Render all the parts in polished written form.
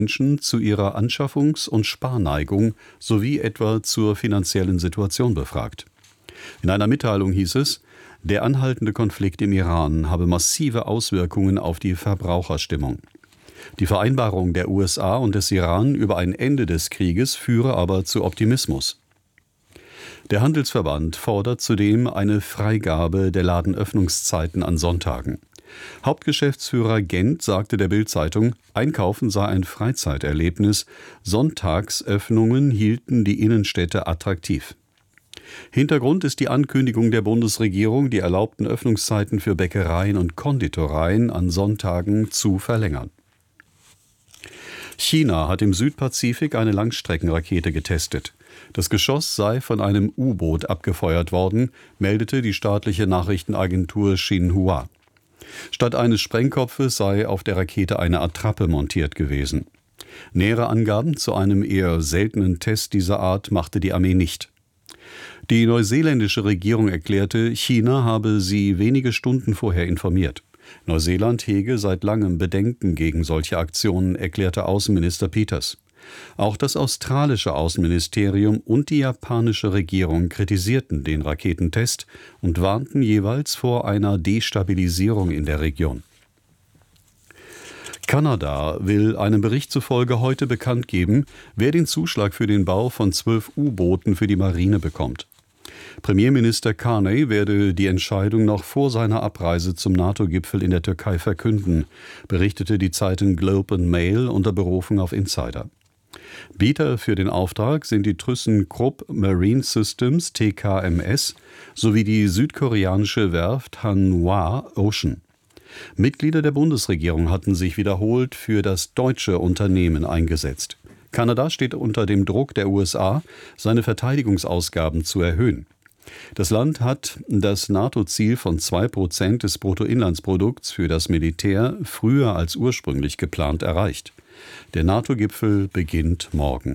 Menschen zu ihrer Anschaffungs- und Sparneigung sowie etwa zur finanziellen Situation befragt. In einer Mitteilung hieß es, der anhaltende Konflikt im Iran habe massive Auswirkungen auf die Verbraucherstimmung. Die Vereinbarung der USA und des Iran über ein Ende des Krieges führe aber zu Optimismus. Der Handelsverband fordert zudem eine Freigabe der Ladenöffnungszeiten an Sonntagen. Hauptgeschäftsführer Gent sagte der Bild-Zeitung, Einkaufen sei ein Freizeiterlebnis, Sonntagsöffnungen hielten die Innenstädte attraktiv. Hintergrund ist die Ankündigung der Bundesregierung, die erlaubten Öffnungszeiten für Bäckereien und Konditoreien an Sonntagen zu verlängern. China hat im Südpazifik eine Langstreckenrakete getestet. Das Geschoss sei von einem U-Boot abgefeuert worden, meldete die staatliche Nachrichtenagentur Xinhua. Statt eines Sprengkopfes sei auf der Rakete eine Attrappe montiert gewesen. Nähere Angaben zu einem eher seltenen Test dieser Art machte die Armee nicht. Die neuseeländische Regierung erklärte, China habe sie wenige Stunden vorher informiert. Neuseeland hege seit langem Bedenken gegen solche Aktionen, erklärte Außenminister Peters. Auch das australische Außenministerium und die japanische Regierung kritisierten den Raketentest und warnten jeweils vor einer Destabilisierung in der Region. Kanada will einem Bericht zufolge heute bekannt geben, wer den Zuschlag für den Bau von 12 U-Booten für die Marine bekommt. Premierminister Carney werde die Entscheidung noch vor seiner Abreise zum NATO-Gipfel in der Türkei verkünden, berichtete die Zeitung Globe and Mail unter Berufung auf Insider. Bieter für den Auftrag sind die ThyssenKrupp Marine Systems (TKMS) sowie die südkoreanische Werft Hanwha Ocean. Mitglieder der Bundesregierung hatten sich wiederholt für das deutsche Unternehmen eingesetzt. Kanada steht unter dem Druck der USA, seine Verteidigungsausgaben zu erhöhen. Das Land hat das NATO-Ziel von 2% des Bruttoinlandsprodukts für das Militär früher als ursprünglich geplant erreicht. Der NATO-Gipfel beginnt morgen.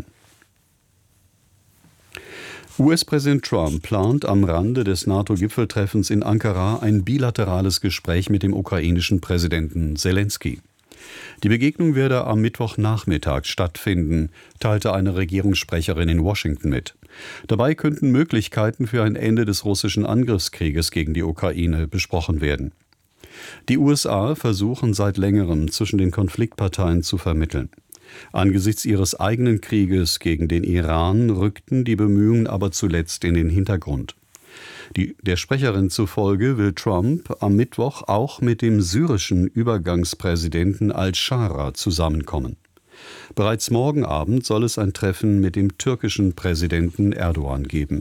US-Präsident Trump plant am Rande des NATO-Gipfeltreffens in Ankara ein bilaterales Gespräch mit dem ukrainischen Präsidenten Selenskyj. Die Begegnung werde am Mittwochnachmittag stattfinden, teilte eine Regierungssprecherin in Washington mit. Dabei könnten Möglichkeiten für ein Ende des russischen Angriffskrieges gegen die Ukraine besprochen werden. Die USA versuchen seit längerem zwischen den Konfliktparteien zu vermitteln. Angesichts ihres eigenen Krieges gegen den Iran rückten die Bemühungen aber zuletzt in den Hintergrund. Der Sprecherin zufolge will Trump am Mittwoch auch mit dem syrischen Übergangspräsidenten al-Shara zusammenkommen. Bereits morgen Abend soll es ein Treffen mit dem türkischen Präsidenten Erdogan geben.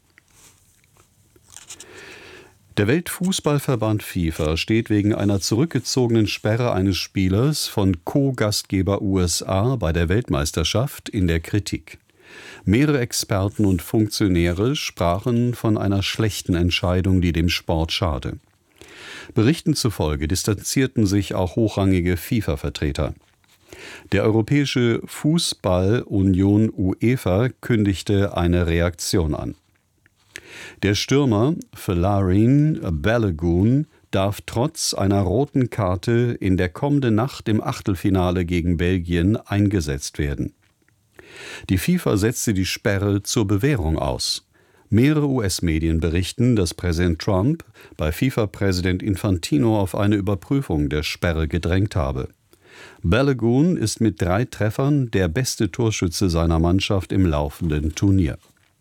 Der Weltfußballverband FIFA steht wegen einer zurückgezogenen Sperre eines Spielers von Co-Gastgeber USA bei der Weltmeisterschaft in der Kritik. Mehrere Experten und Funktionäre sprachen von einer schlechten Entscheidung, die dem Sport schade. Berichten zufolge distanzierten sich auch hochrangige FIFA-Vertreter. Der Europäische Fußball-Union UEFA kündigte eine Reaktion an. Der Stürmer Folarin Balogun darf trotz einer roten Karte in der kommenden Nacht im Achtelfinale gegen Belgien eingesetzt werden. Die FIFA setzte die Sperre zur Bewährung aus. Mehrere US-Medien berichten, dass Präsident Trump bei FIFA-Präsident Infantino auf eine Überprüfung der Sperre gedrängt habe. Balogun ist mit 3 Treffern der beste Torschütze seiner Mannschaft im laufenden Turnier.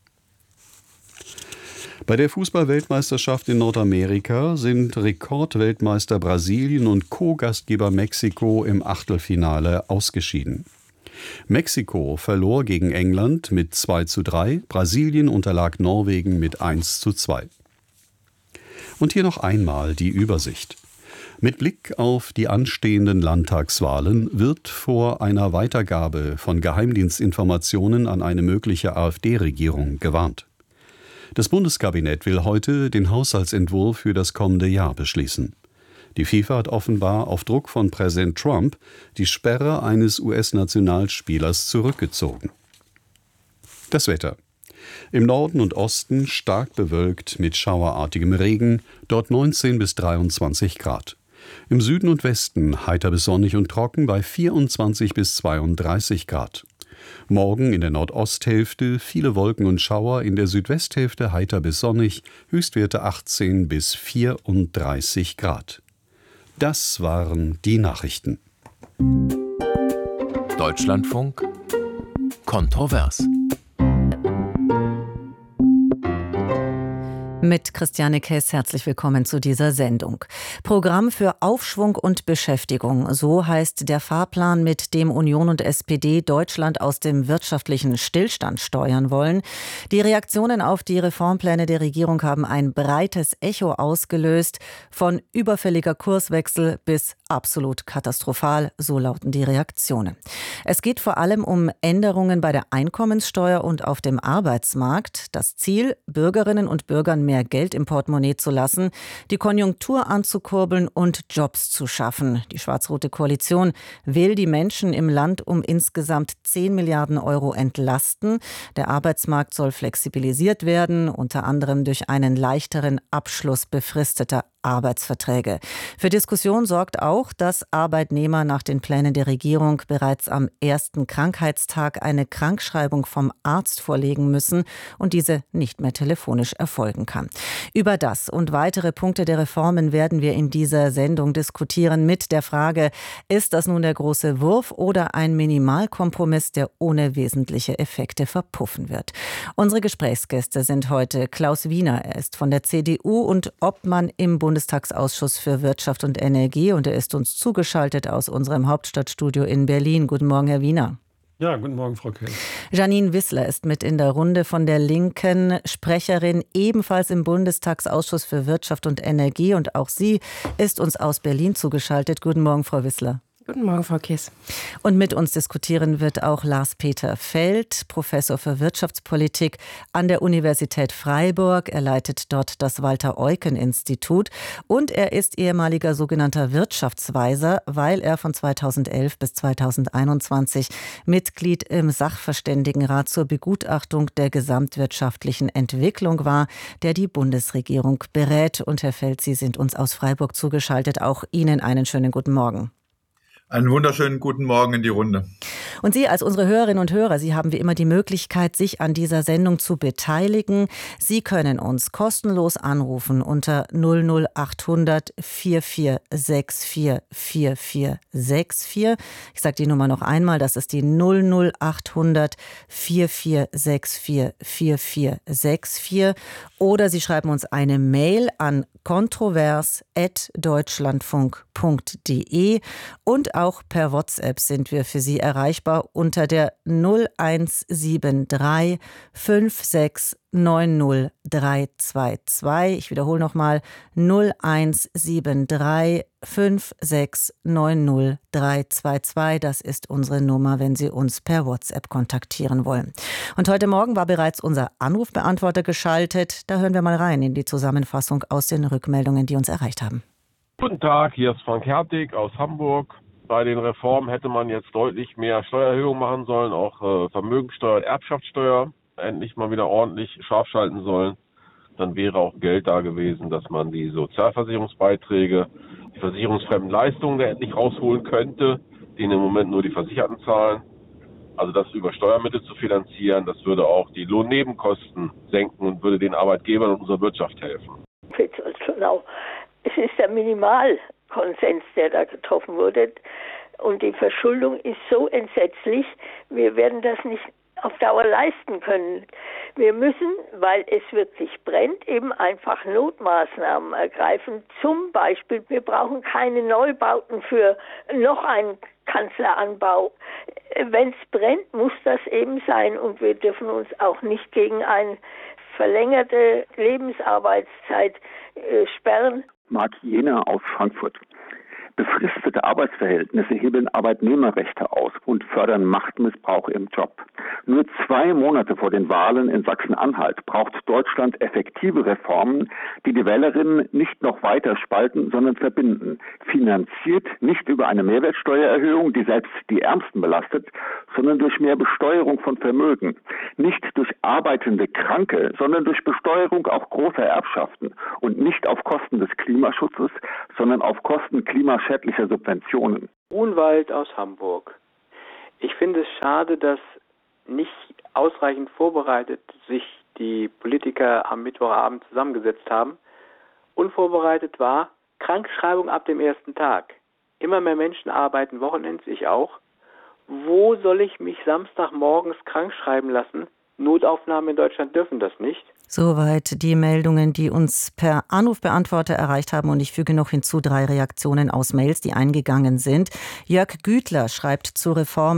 Bei der Fußball-Weltmeisterschaft in Nordamerika sind Rekordweltmeister Brasilien und Co-Gastgeber Mexiko im Achtelfinale ausgeschieden. Mexiko verlor gegen England mit 2:3, Brasilien unterlag Norwegen mit 1:2. Und hier noch einmal die Übersicht. Mit Blick auf die anstehenden Landtagswahlen wird vor einer Weitergabe von Geheimdienstinformationen an eine mögliche AfD-Regierung gewarnt. Das Bundeskabinett will heute den Haushaltsentwurf für das kommende Jahr beschließen. Die FIFA hat offenbar auf Druck von Präsident Trump die Sperre eines US-Nationalspielers zurückgezogen. Das Wetter. Im Norden und Osten stark bewölkt mit schauerartigem Regen, dort 19 bis 23 Grad. Im Süden und Westen heiter bis sonnig und trocken bei 24 bis 32 Grad. Morgen in der Nordosthälfte viele Wolken und Schauer, in der Südwesthälfte heiter bis sonnig, Höchstwerte 18 bis 34 Grad. Das waren die Nachrichten. Deutschlandfunk kontrovers. Mit Christiane Kess herzlich willkommen zu dieser Sendung. Programm für Aufschwung und Beschäftigung, so heißt der Fahrplan, mit dem Union und SPD Deutschland aus dem wirtschaftlichen Stillstand steuern wollen. Die Reaktionen auf die Reformpläne der Regierung haben ein breites Echo ausgelöst, von überfälliger Kurswechsel bis absolut katastrophal, so lauten die Reaktionen. Es geht vor allem um Änderungen bei der Einkommenssteuer und auf dem Arbeitsmarkt. Das Ziel, Bürgerinnen und Bürgern mehr Geld im Portemonnaie zu lassen, die Konjunktur anzukurbeln und Jobs zu schaffen. Die schwarz-rote Koalition will die Menschen im Land um insgesamt 10 Milliarden Euro entlasten. Der Arbeitsmarkt soll flexibilisiert werden, unter anderem durch einen leichteren Abschluss befristeter Arbeitsverträge. Für Diskussion sorgt auch, dass Arbeitnehmer nach den Plänen der Regierung bereits am ersten Krankheitstag eine Krankschreibung vom Arzt vorlegen müssen und diese nicht mehr telefonisch erfolgen kann. Über das und weitere Punkte der Reformen werden wir in dieser Sendung diskutieren mit der Frage, ist das nun der große Wurf oder ein Minimalkompromiss, der ohne wesentliche Effekte verpuffen wird? Unsere Gesprächsgäste sind heute Klaus Wiener, er ist von der CDU und Obmann im Bundestagsausschuss für Wirtschaft und Energie und er ist uns zugeschaltet aus unserem Hauptstadtstudio in Berlin. Guten Morgen, Herr Wiener. Ja, guten Morgen, Frau Kess. Janine Wissler ist mit in der Runde von der Linken, Sprecherin ebenfalls im Bundestagsausschuss für Wirtschaft und Energie und auch sie ist uns aus Berlin zugeschaltet. Guten Morgen, Frau Wissler. Guten Morgen, Frau Kess. Und mit uns diskutieren wird auch Lars-Peter Feld, Professor für Wirtschaftspolitik an der Universität Freiburg. Er leitet dort das Walter-Eucken-Institut und er ist ehemaliger sogenannter Wirtschaftsweiser, weil er von 2011 bis 2021 Mitglied im Sachverständigenrat zur Begutachtung der gesamtwirtschaftlichen Entwicklung war, der die Bundesregierung berät. Und Herr Feld, Sie sind uns aus Freiburg zugeschaltet. Auch Ihnen einen schönen guten Morgen. Einen wunderschönen guten Morgen in die Runde. Und Sie als unsere Hörerinnen und Hörer, Sie haben wie immer die Möglichkeit, sich an dieser Sendung zu beteiligen. Sie können uns kostenlos anrufen unter 00800 4464 4464. Ich sage die Nummer noch einmal, das ist die 00800 4464 4464. Oder Sie schreiben uns eine Mail an kontrovers@deutschlandfunk.de und auch per WhatsApp sind wir für Sie erreichbar unter der 0173 5690322. Ich wiederhole nochmal 0173 5690322. Das ist unsere Nummer, wenn Sie uns per WhatsApp kontaktieren wollen. Und heute Morgen war bereits unser Anrufbeantworter geschaltet. Da hören wir mal rein in die Zusammenfassung aus den Rückmeldungen, die uns erreicht haben. Guten Tag, hier ist Frank Hertig aus Hamburg. Bei den Reformen hätte man jetzt deutlich mehr Steuererhöhungen machen sollen, auch Vermögensteuer und Erbschaftssteuer endlich mal wieder ordentlich scharf schalten sollen. Dann wäre auch Geld da gewesen, dass man die Sozialversicherungsbeiträge, die versicherungsfremden Leistungen endlich rausholen könnte, die im Moment nur die Versicherten zahlen. Also das über Steuermittel zu finanzieren, das würde auch die Lohnnebenkosten senken und würde den Arbeitgebern und unserer Wirtschaft helfen. Genau. Es ist der Minimalkonsens, der da getroffen wurde. Und die Verschuldung ist so entsetzlich, wir werden das nicht auf Dauer leisten können. Wir müssen, weil es wirklich brennt, eben einfach Notmaßnahmen ergreifen. Zum Beispiel, wir brauchen keine Neubauten für noch einen Kanzleranbau. Wenn es brennt, muss das eben sein. Und wir dürfen uns auch nicht gegen eine verlängerte Lebensarbeitszeit sperren. Marc Jena aus Frankfurt. Befristete Arbeitsverhältnisse hebeln Arbeitnehmerrechte aus und fördern Machtmissbrauch im Job. Nur 2 Monate vor den Wahlen in Sachsen-Anhalt braucht Deutschland effektive Reformen, die die Wählerinnen nicht noch weiter spalten, sondern verbinden. Finanziert nicht über eine Mehrwertsteuererhöhung, die selbst die Ärmsten belastet, sondern durch mehr Besteuerung von Vermögen. Nicht durch arbeitende Kranke, sondern durch Besteuerung auch großer Erbschaften und nicht auf Kosten des Klimaschutzes, sondern auf Kosten klimaschädlicher Subventionen. Unwald aus Hamburg. Ich finde es schade, dass nicht ausreichend vorbereitet sich die Politiker am Mittwochabend zusammengesetzt haben. Unvorbereitet war Krankschreibung ab dem ersten Tag. Immer mehr Menschen arbeiten Wochenends, ich auch. Wo soll ich mich Samstagmorgens krank schreiben lassen? Notaufnahmen in Deutschland dürfen das nicht. Soweit die Meldungen, die uns per Anrufbeantworter erreicht haben. Und ich füge noch hinzu 3 Reaktionen aus Mails, die eingegangen sind. Jörg Gütler schreibt zu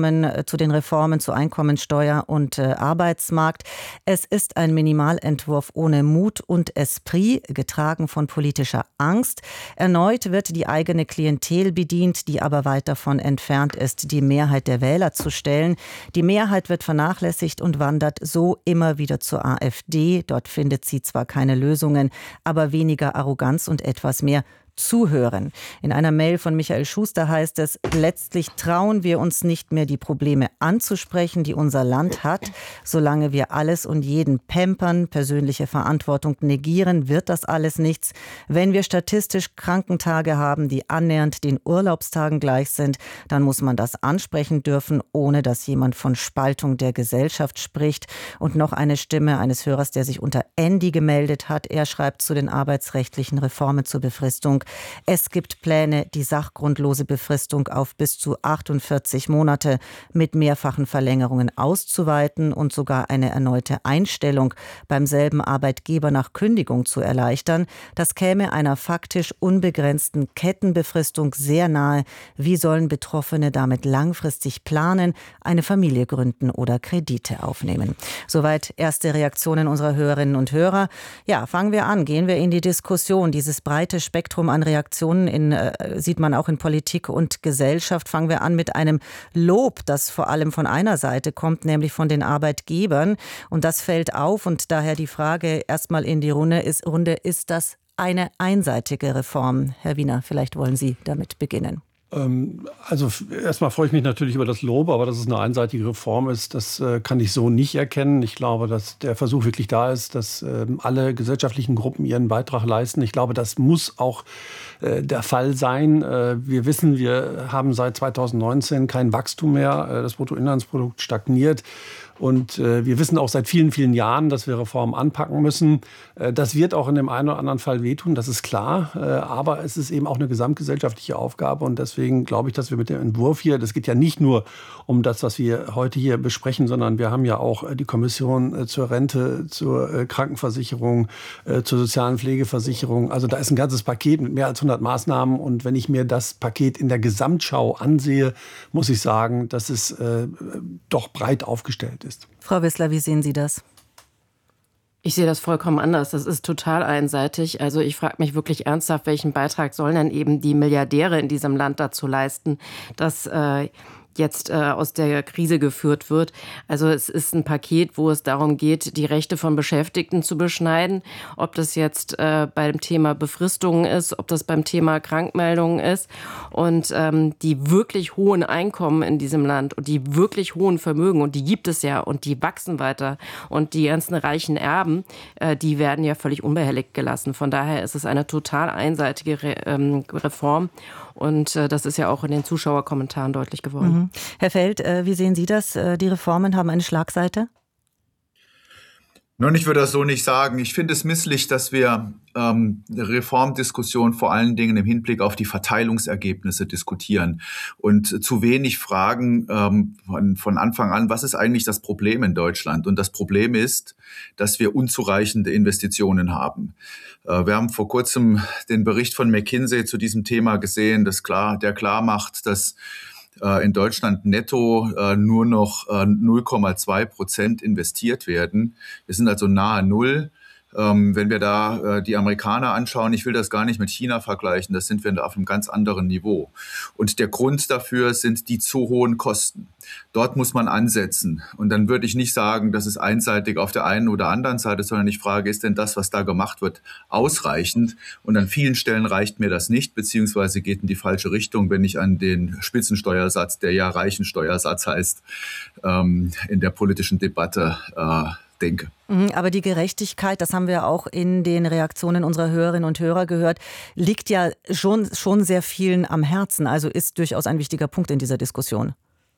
den Reformen zu Einkommensteuer und Arbeitsmarkt. Es ist ein Minimalentwurf ohne Mut und Esprit, getragen von politischer Angst. Erneut wird die eigene Klientel bedient, die aber weit davon entfernt ist, die Mehrheit der Wähler zu stellen. Die Mehrheit wird vernachlässigt und wandert so immer wieder zur AfD. Dort findet sie zwar keine Lösungen, aber weniger Arroganz und etwas mehr Zuhören. In einer Mail von Michael Schuster heißt es: Letztlich trauen wir uns nicht mehr, die Probleme anzusprechen, die unser Land hat. Solange wir alles und jeden pampern, persönliche Verantwortung negieren, wird das alles nichts. Wenn wir statistisch Krankentage haben, die annähernd den Urlaubstagen gleich sind, dann muss man das ansprechen dürfen, ohne dass jemand von Spaltung der Gesellschaft spricht. Und noch eine Stimme eines Hörers, der sich unter Andy gemeldet hat. Er schreibt zu den arbeitsrechtlichen Reformen zur Befristung: Es gibt Pläne, die sachgrundlose Befristung auf bis zu 48 Monate mit mehrfachen Verlängerungen auszuweiten und sogar eine erneute Einstellung beim selben Arbeitgeber nach Kündigung zu erleichtern. Das käme einer faktisch unbegrenzten Kettenbefristung sehr nahe. Wie sollen Betroffene damit langfristig planen, eine Familie gründen oder Kredite aufnehmen? Soweit erste Reaktionen unserer Hörerinnen und Hörer. Ja, fangen wir an. Gehen wir in die Diskussion. Dieses breite Spektrum an Reaktionen sieht man auch in Politik und Gesellschaft. Fangen wir an mit einem Lob, das vor allem von einer Seite kommt, nämlich von den Arbeitgebern. Und das fällt auf und daher die Frage erstmal in die Runde, ist das eine einseitige Reform? Herr Wiener, vielleicht wollen Sie damit beginnen. Also erstmal freue ich mich natürlich über das Lob, aber dass es eine einseitige Reform ist, das kann ich so nicht erkennen. Ich glaube, dass der Versuch wirklich da ist, dass alle gesellschaftlichen Gruppen ihren Beitrag leisten. Ich glaube, das muss auch der Fall sein. Wir wissen, wir haben seit 2019 kein Wachstum mehr. Das Bruttoinlandsprodukt stagniert. Und wir wissen auch seit vielen, vielen Jahren, dass wir Reformen anpacken müssen. Das wird auch in dem einen oder anderen Fall wehtun, das ist klar. Aber es ist eben auch eine gesamtgesellschaftliche Aufgabe. Und deswegen glaube ich, dass wir mit dem Entwurf hier, das geht ja nicht nur um das, was wir heute hier besprechen, sondern wir haben ja auch die Kommission zur Rente, zur Krankenversicherung, zur sozialen Pflegeversicherung. Also da ist ein ganzes Paket mit mehr als 100 Maßnahmen. Und wenn ich mir das Paket in der Gesamtschau ansehe, muss ich sagen, dass es doch breit aufgestellt ist. Frau Wissler, wie sehen Sie das? Ich sehe das vollkommen anders. Das ist total einseitig. Also ich frage mich wirklich ernsthaft, welchen Beitrag sollen denn eben die Milliardäre in diesem Land dazu leisten, dass jetzt aus der Krise geführt wird. Also es ist ein Paket, wo es darum geht, die Rechte von Beschäftigten zu beschneiden. Ob das jetzt beim Thema Befristungen ist, ob das beim Thema Krankmeldungen ist. Und die wirklich hohen Einkommen in diesem Land und die wirklich hohen Vermögen, und die gibt es ja und die wachsen weiter. Und die ganzen reichen Erben, die werden ja völlig unbehelligt gelassen. Von daher ist es eine total einseitige Reform. Und das ist ja auch in den Zuschauerkommentaren deutlich geworden. Mhm. Herr Feld, wie sehen Sie das? Die Reformen haben eine Schlagseite? Nun, ich würde das so nicht sagen. Ich finde es misslich, dass wir eine Reformdiskussion vor allen Dingen im Hinblick auf die Verteilungsergebnisse diskutieren und zu wenig fragen von Anfang an, was ist eigentlich das Problem in Deutschland? Und das Problem ist, dass wir unzureichende Investitionen haben. Wir haben vor kurzem den Bericht von McKinsey zu diesem Thema gesehen, der klar macht, dass in Deutschland netto nur noch 0,2% investiert werden. Wir sind also nahe Null. Wenn wir da die Amerikaner anschauen, ich will das gar nicht mit China vergleichen, das sind wir auf einem ganz anderen Niveau. Und der Grund dafür sind die zu hohen Kosten. Dort muss man ansetzen. Und dann würde ich nicht sagen, das ist einseitig auf der einen oder anderen Seite, sondern ich frage, ist denn das, was da gemacht wird, ausreichend? Und an vielen Stellen reicht mir das nicht, beziehungsweise geht in die falsche Richtung, wenn ich an den Spitzensteuersatz, der ja Reichensteuersatz heißt, in der politischen Debatte denke. Aber die Gerechtigkeit, das haben wir auch in den Reaktionen unserer Hörerinnen und Hörer gehört, liegt ja schon sehr vielen am Herzen, also ist durchaus ein wichtiger Punkt in dieser Diskussion.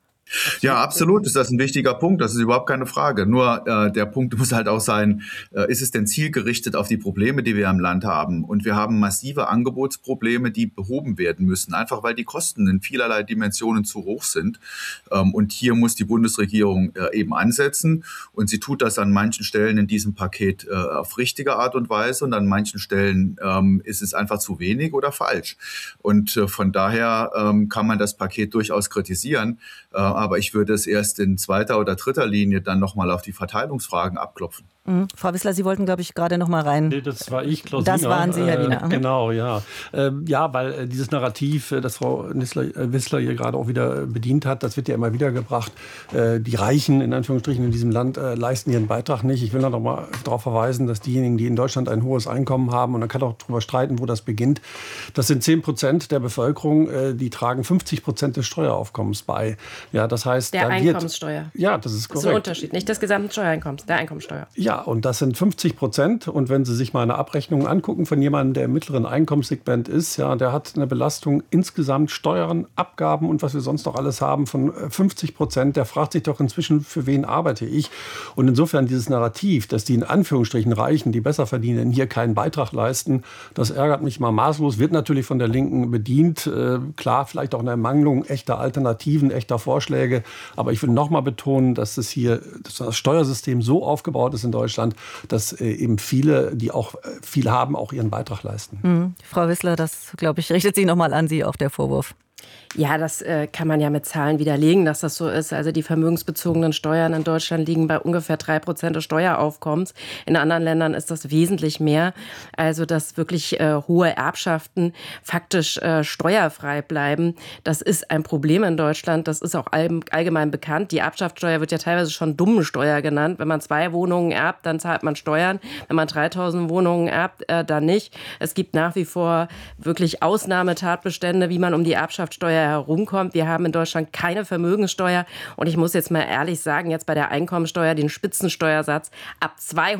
Ja, absolut ist das ein wichtiger Punkt, das ist überhaupt keine Frage. Nur der Punkt muss halt auch sein, ist es denn zielgerichtet auf die Probleme, die wir im Land haben? Und wir haben massive Angebotsprobleme, die behoben werden müssen, einfach weil die Kosten in vielerlei Dimensionen zu hoch sind. Und hier muss die Bundesregierung eben ansetzen. Und sie tut das an manchen Stellen in diesem Paket auf richtige Art und Weise. Und an manchen Stellen ist es einfach zu wenig oder falsch. Und von daher kann man das Paket durchaus kritisieren. Aber ich würde es erst in zweiter oder dritter Linie dann nochmal auf die Verteilungsfragen abklopfen. Frau Wissler, Sie wollten, glaube ich, gerade noch mal rein. Nee, das war ich, Klausina. Das waren Sie, Herr Wiener. Genau, ja. Ja, weil dieses Narrativ, das Frau Wissler hier gerade auch wieder bedient hat, das wird ja immer wieder gebracht. Die Reichen, in Anführungsstrichen, in diesem Land leisten ihren Beitrag nicht. Ich will noch mal darauf verweisen, dass diejenigen, die in Deutschland ein hohes Einkommen haben, und man kann auch darüber streiten, wo das beginnt, das sind 10% der Bevölkerung, die tragen 50% des Steueraufkommens bei. Ja, das heißt, der Einkommenssteuer. Ja, das ist korrekt. Das ist ein Unterschied, nicht des gesamten Steuereinkommens, der Einkommenssteuer. Ja, und das sind 50%. Und wenn Sie sich mal eine Abrechnung angucken von jemandem, der im mittleren Einkommenssegment ist, ja, der hat eine Belastung insgesamt Steuern, Abgaben und was wir sonst noch alles haben von 50%. Der fragt sich doch inzwischen, für wen arbeite ich? Und insofern dieses Narrativ, dass die in Anführungsstrichen Reichen, die besser verdienen, hier keinen Beitrag leisten, das ärgert mich mal maßlos, wird natürlich von der Linken bedient. Klar, vielleicht auch eine Ermangelung echter Alternativen, echter Vorschläge. Aber ich will noch mal betonen, dass das Steuersystem so aufgebaut ist in Deutschland, dass eben viele, die auch viel haben, auch ihren Beitrag leisten. Frau Wissler, das, glaube ich, richtet sich nochmal an Sie, auch der Vorwurf. Ja, das kann man ja mit Zahlen widerlegen, dass das so ist. Also die vermögensbezogenen Steuern in Deutschland liegen bei ungefähr 3% des Steueraufkommens. In anderen Ländern ist das wesentlich mehr. Also dass wirklich hohe Erbschaften faktisch steuerfrei bleiben, das ist ein Problem in Deutschland. Das ist auch allgemein bekannt. Die Erbschaftssteuer wird ja teilweise schon Dummensteuer genannt. Wenn man 2 Wohnungen erbt, dann zahlt man Steuern. Wenn man 3000 Wohnungen erbt, dann nicht. Es gibt nach wie vor wirklich Ausnahmetatbestände, wie man um die Erbschaftssteuer herumkommt. Wir haben in Deutschland keine Vermögenssteuer. Und ich muss jetzt mal ehrlich sagen, jetzt bei der Einkommensteuer den Spitzensteuersatz ab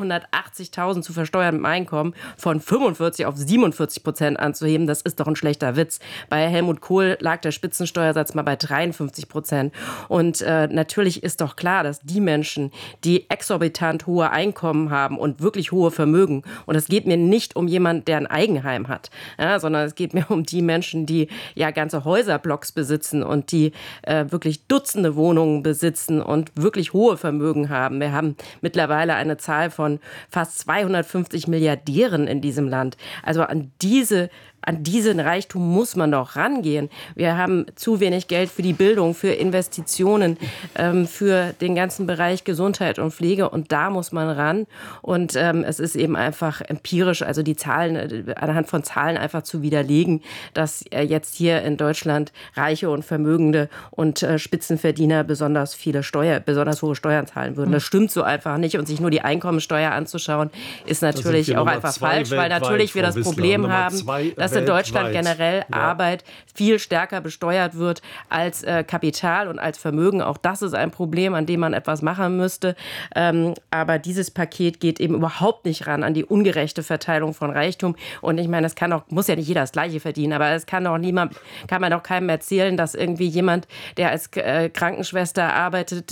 280.000 zu versteuerndem Einkommen von 45% auf 47% anzuheben, das ist doch ein schlechter Witz. Bei Helmut Kohl lag der Spitzensteuersatz mal bei 53%. Und natürlich ist doch klar, dass die Menschen, die exorbitant hohe Einkommen haben und wirklich hohe Vermögen, und es geht mir nicht um jemanden, der ein Eigenheim hat, ja, sondern es geht mir um die Menschen, die ja ganze Häuserblocks besitzen und die wirklich Dutzende Wohnungen besitzen und wirklich hohe Vermögen haben. Wir haben mittlerweile eine Zahl von fast 250 Milliardären in diesem Land. Also an diesen Reichtum muss man doch rangehen. Wir haben zu wenig Geld für die Bildung, für Investitionen, für den ganzen Bereich Gesundheit und Pflege. Und da muss man ran. Und es ist eben einfach empirisch, also die Zahlen, anhand von Zahlen einfach zu widerlegen, dass jetzt hier in Deutschland Reiche und Vermögende und Spitzenverdiener besonders hohe Steuern zahlen würden. Das stimmt so einfach nicht. Und sich nur die Einkommensteuer anzuschauen, ist natürlich auch einfach falsch, weil natürlich wir das Problem haben, dass in Deutschland generell Arbeit viel stärker besteuert wird als Kapital und als Vermögen. Auch das ist ein Problem, an dem man etwas machen müsste. Aber dieses Paket geht eben überhaupt nicht ran an die ungerechte Verteilung von Reichtum. Und ich meine, muss ja nicht jeder das Gleiche verdienen, aber es kann man doch keinem erzählen, dass irgendwie jemand, der als Krankenschwester arbeitet,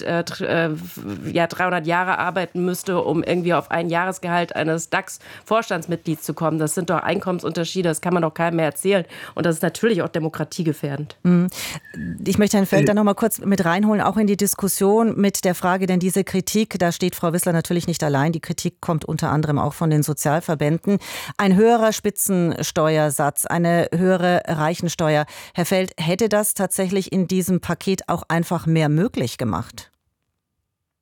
300 Jahre arbeiten müsste, um irgendwie auf ein Jahresgehalt eines DAX-Vorstandsmitglieds zu kommen. Das sind doch Einkommensunterschiede, das kann man doch keinem mehr erzählen. Und das ist natürlich auch demokratiegefährdend. Ich möchte Herrn Feld da noch mal kurz mit reinholen, auch in die Diskussion mit der Frage, denn diese Kritik, da steht Frau Wissler natürlich nicht allein, die Kritik kommt unter anderem auch von den Sozialverbänden. Ein höherer Spitzensteuersatz, eine höhere Reichensteuer. Herr Feld, hätte das tatsächlich in diesem Paket auch einfach mehr möglich gemacht?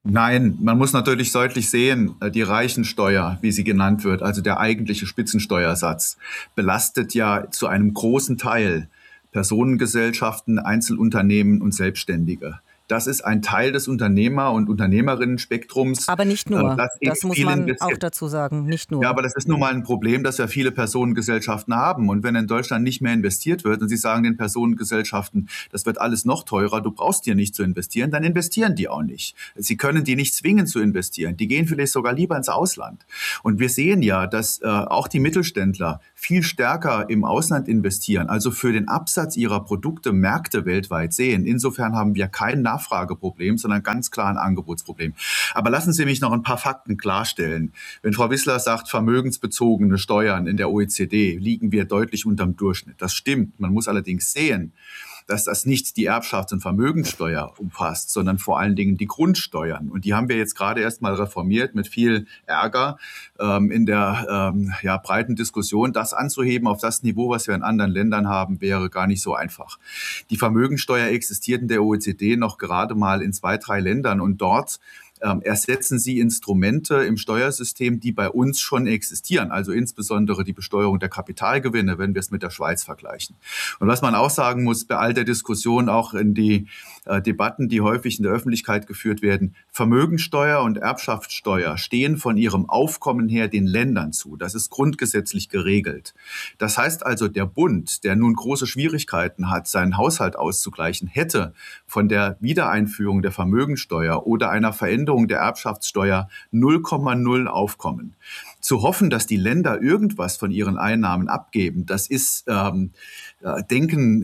Nein, man muss natürlich deutlich sehen, die Reichensteuer, wie sie genannt wird, also der eigentliche Spitzensteuersatz, belastet ja zu einem großen Teil Personengesellschaften, Einzelunternehmen und Selbstständige. Das ist ein Teil des Unternehmer- und Unternehmerinnen-Spektrums. Aber nicht nur. Das muss man auch dazu sagen. Nicht nur. Ja, aber das ist nun mal ein Problem, dass wir viele Personengesellschaften haben. Und wenn in Deutschland nicht mehr investiert wird und Sie sagen den Personengesellschaften, das wird alles noch teurer, du brauchst hier nicht zu investieren, dann investieren die auch nicht. Sie können die nicht zwingen zu investieren. Die gehen vielleicht sogar lieber ins Ausland. Und wir sehen ja, dass auch die Mittelständler viel stärker im Ausland investieren, also für den Absatz ihrer Produkte Märkte weltweit sehen. Insofern haben wir kein Nachfrageproblem, sondern ganz klar ein Angebotsproblem. Aber lassen Sie mich noch ein paar Fakten klarstellen. Wenn Frau Wissler sagt, vermögensbezogene Steuern in der OECD liegen wir deutlich unterm Durchschnitt. Das stimmt. Man muss allerdings sehen, dass das nicht die Erbschafts- und Vermögenssteuer umfasst, sondern vor allen Dingen die Grundsteuern. Und die haben wir jetzt gerade erst mal reformiert mit viel Ärger in der breiten Diskussion. Das anzuheben auf das Niveau, was wir in anderen Ländern haben, wäre gar nicht so einfach. Die Vermögenssteuer existiert in der OECD noch gerade mal in 2, 3 Ländern und dort ersetzen sie Instrumente im Steuersystem, die bei uns schon existieren, also insbesondere die Besteuerung der Kapitalgewinne, wenn wir es mit der Schweiz vergleichen. Und was man auch sagen muss, bei all der Diskussion auch in die Debatten, die häufig in der Öffentlichkeit geführt werden, Vermögensteuer und Erbschaftssteuer stehen von ihrem Aufkommen her den Ländern zu. Das ist grundgesetzlich geregelt. Das heißt also, der Bund, der nun große Schwierigkeiten hat, seinen Haushalt auszugleichen, hätte von der Wiedereinführung der Vermögensteuer oder einer Veränderung der Erbschaftssteuer 0,0 Aufkommen. Zu hoffen, dass die Länder irgendwas von ihren Einnahmen abgeben, das ist Denken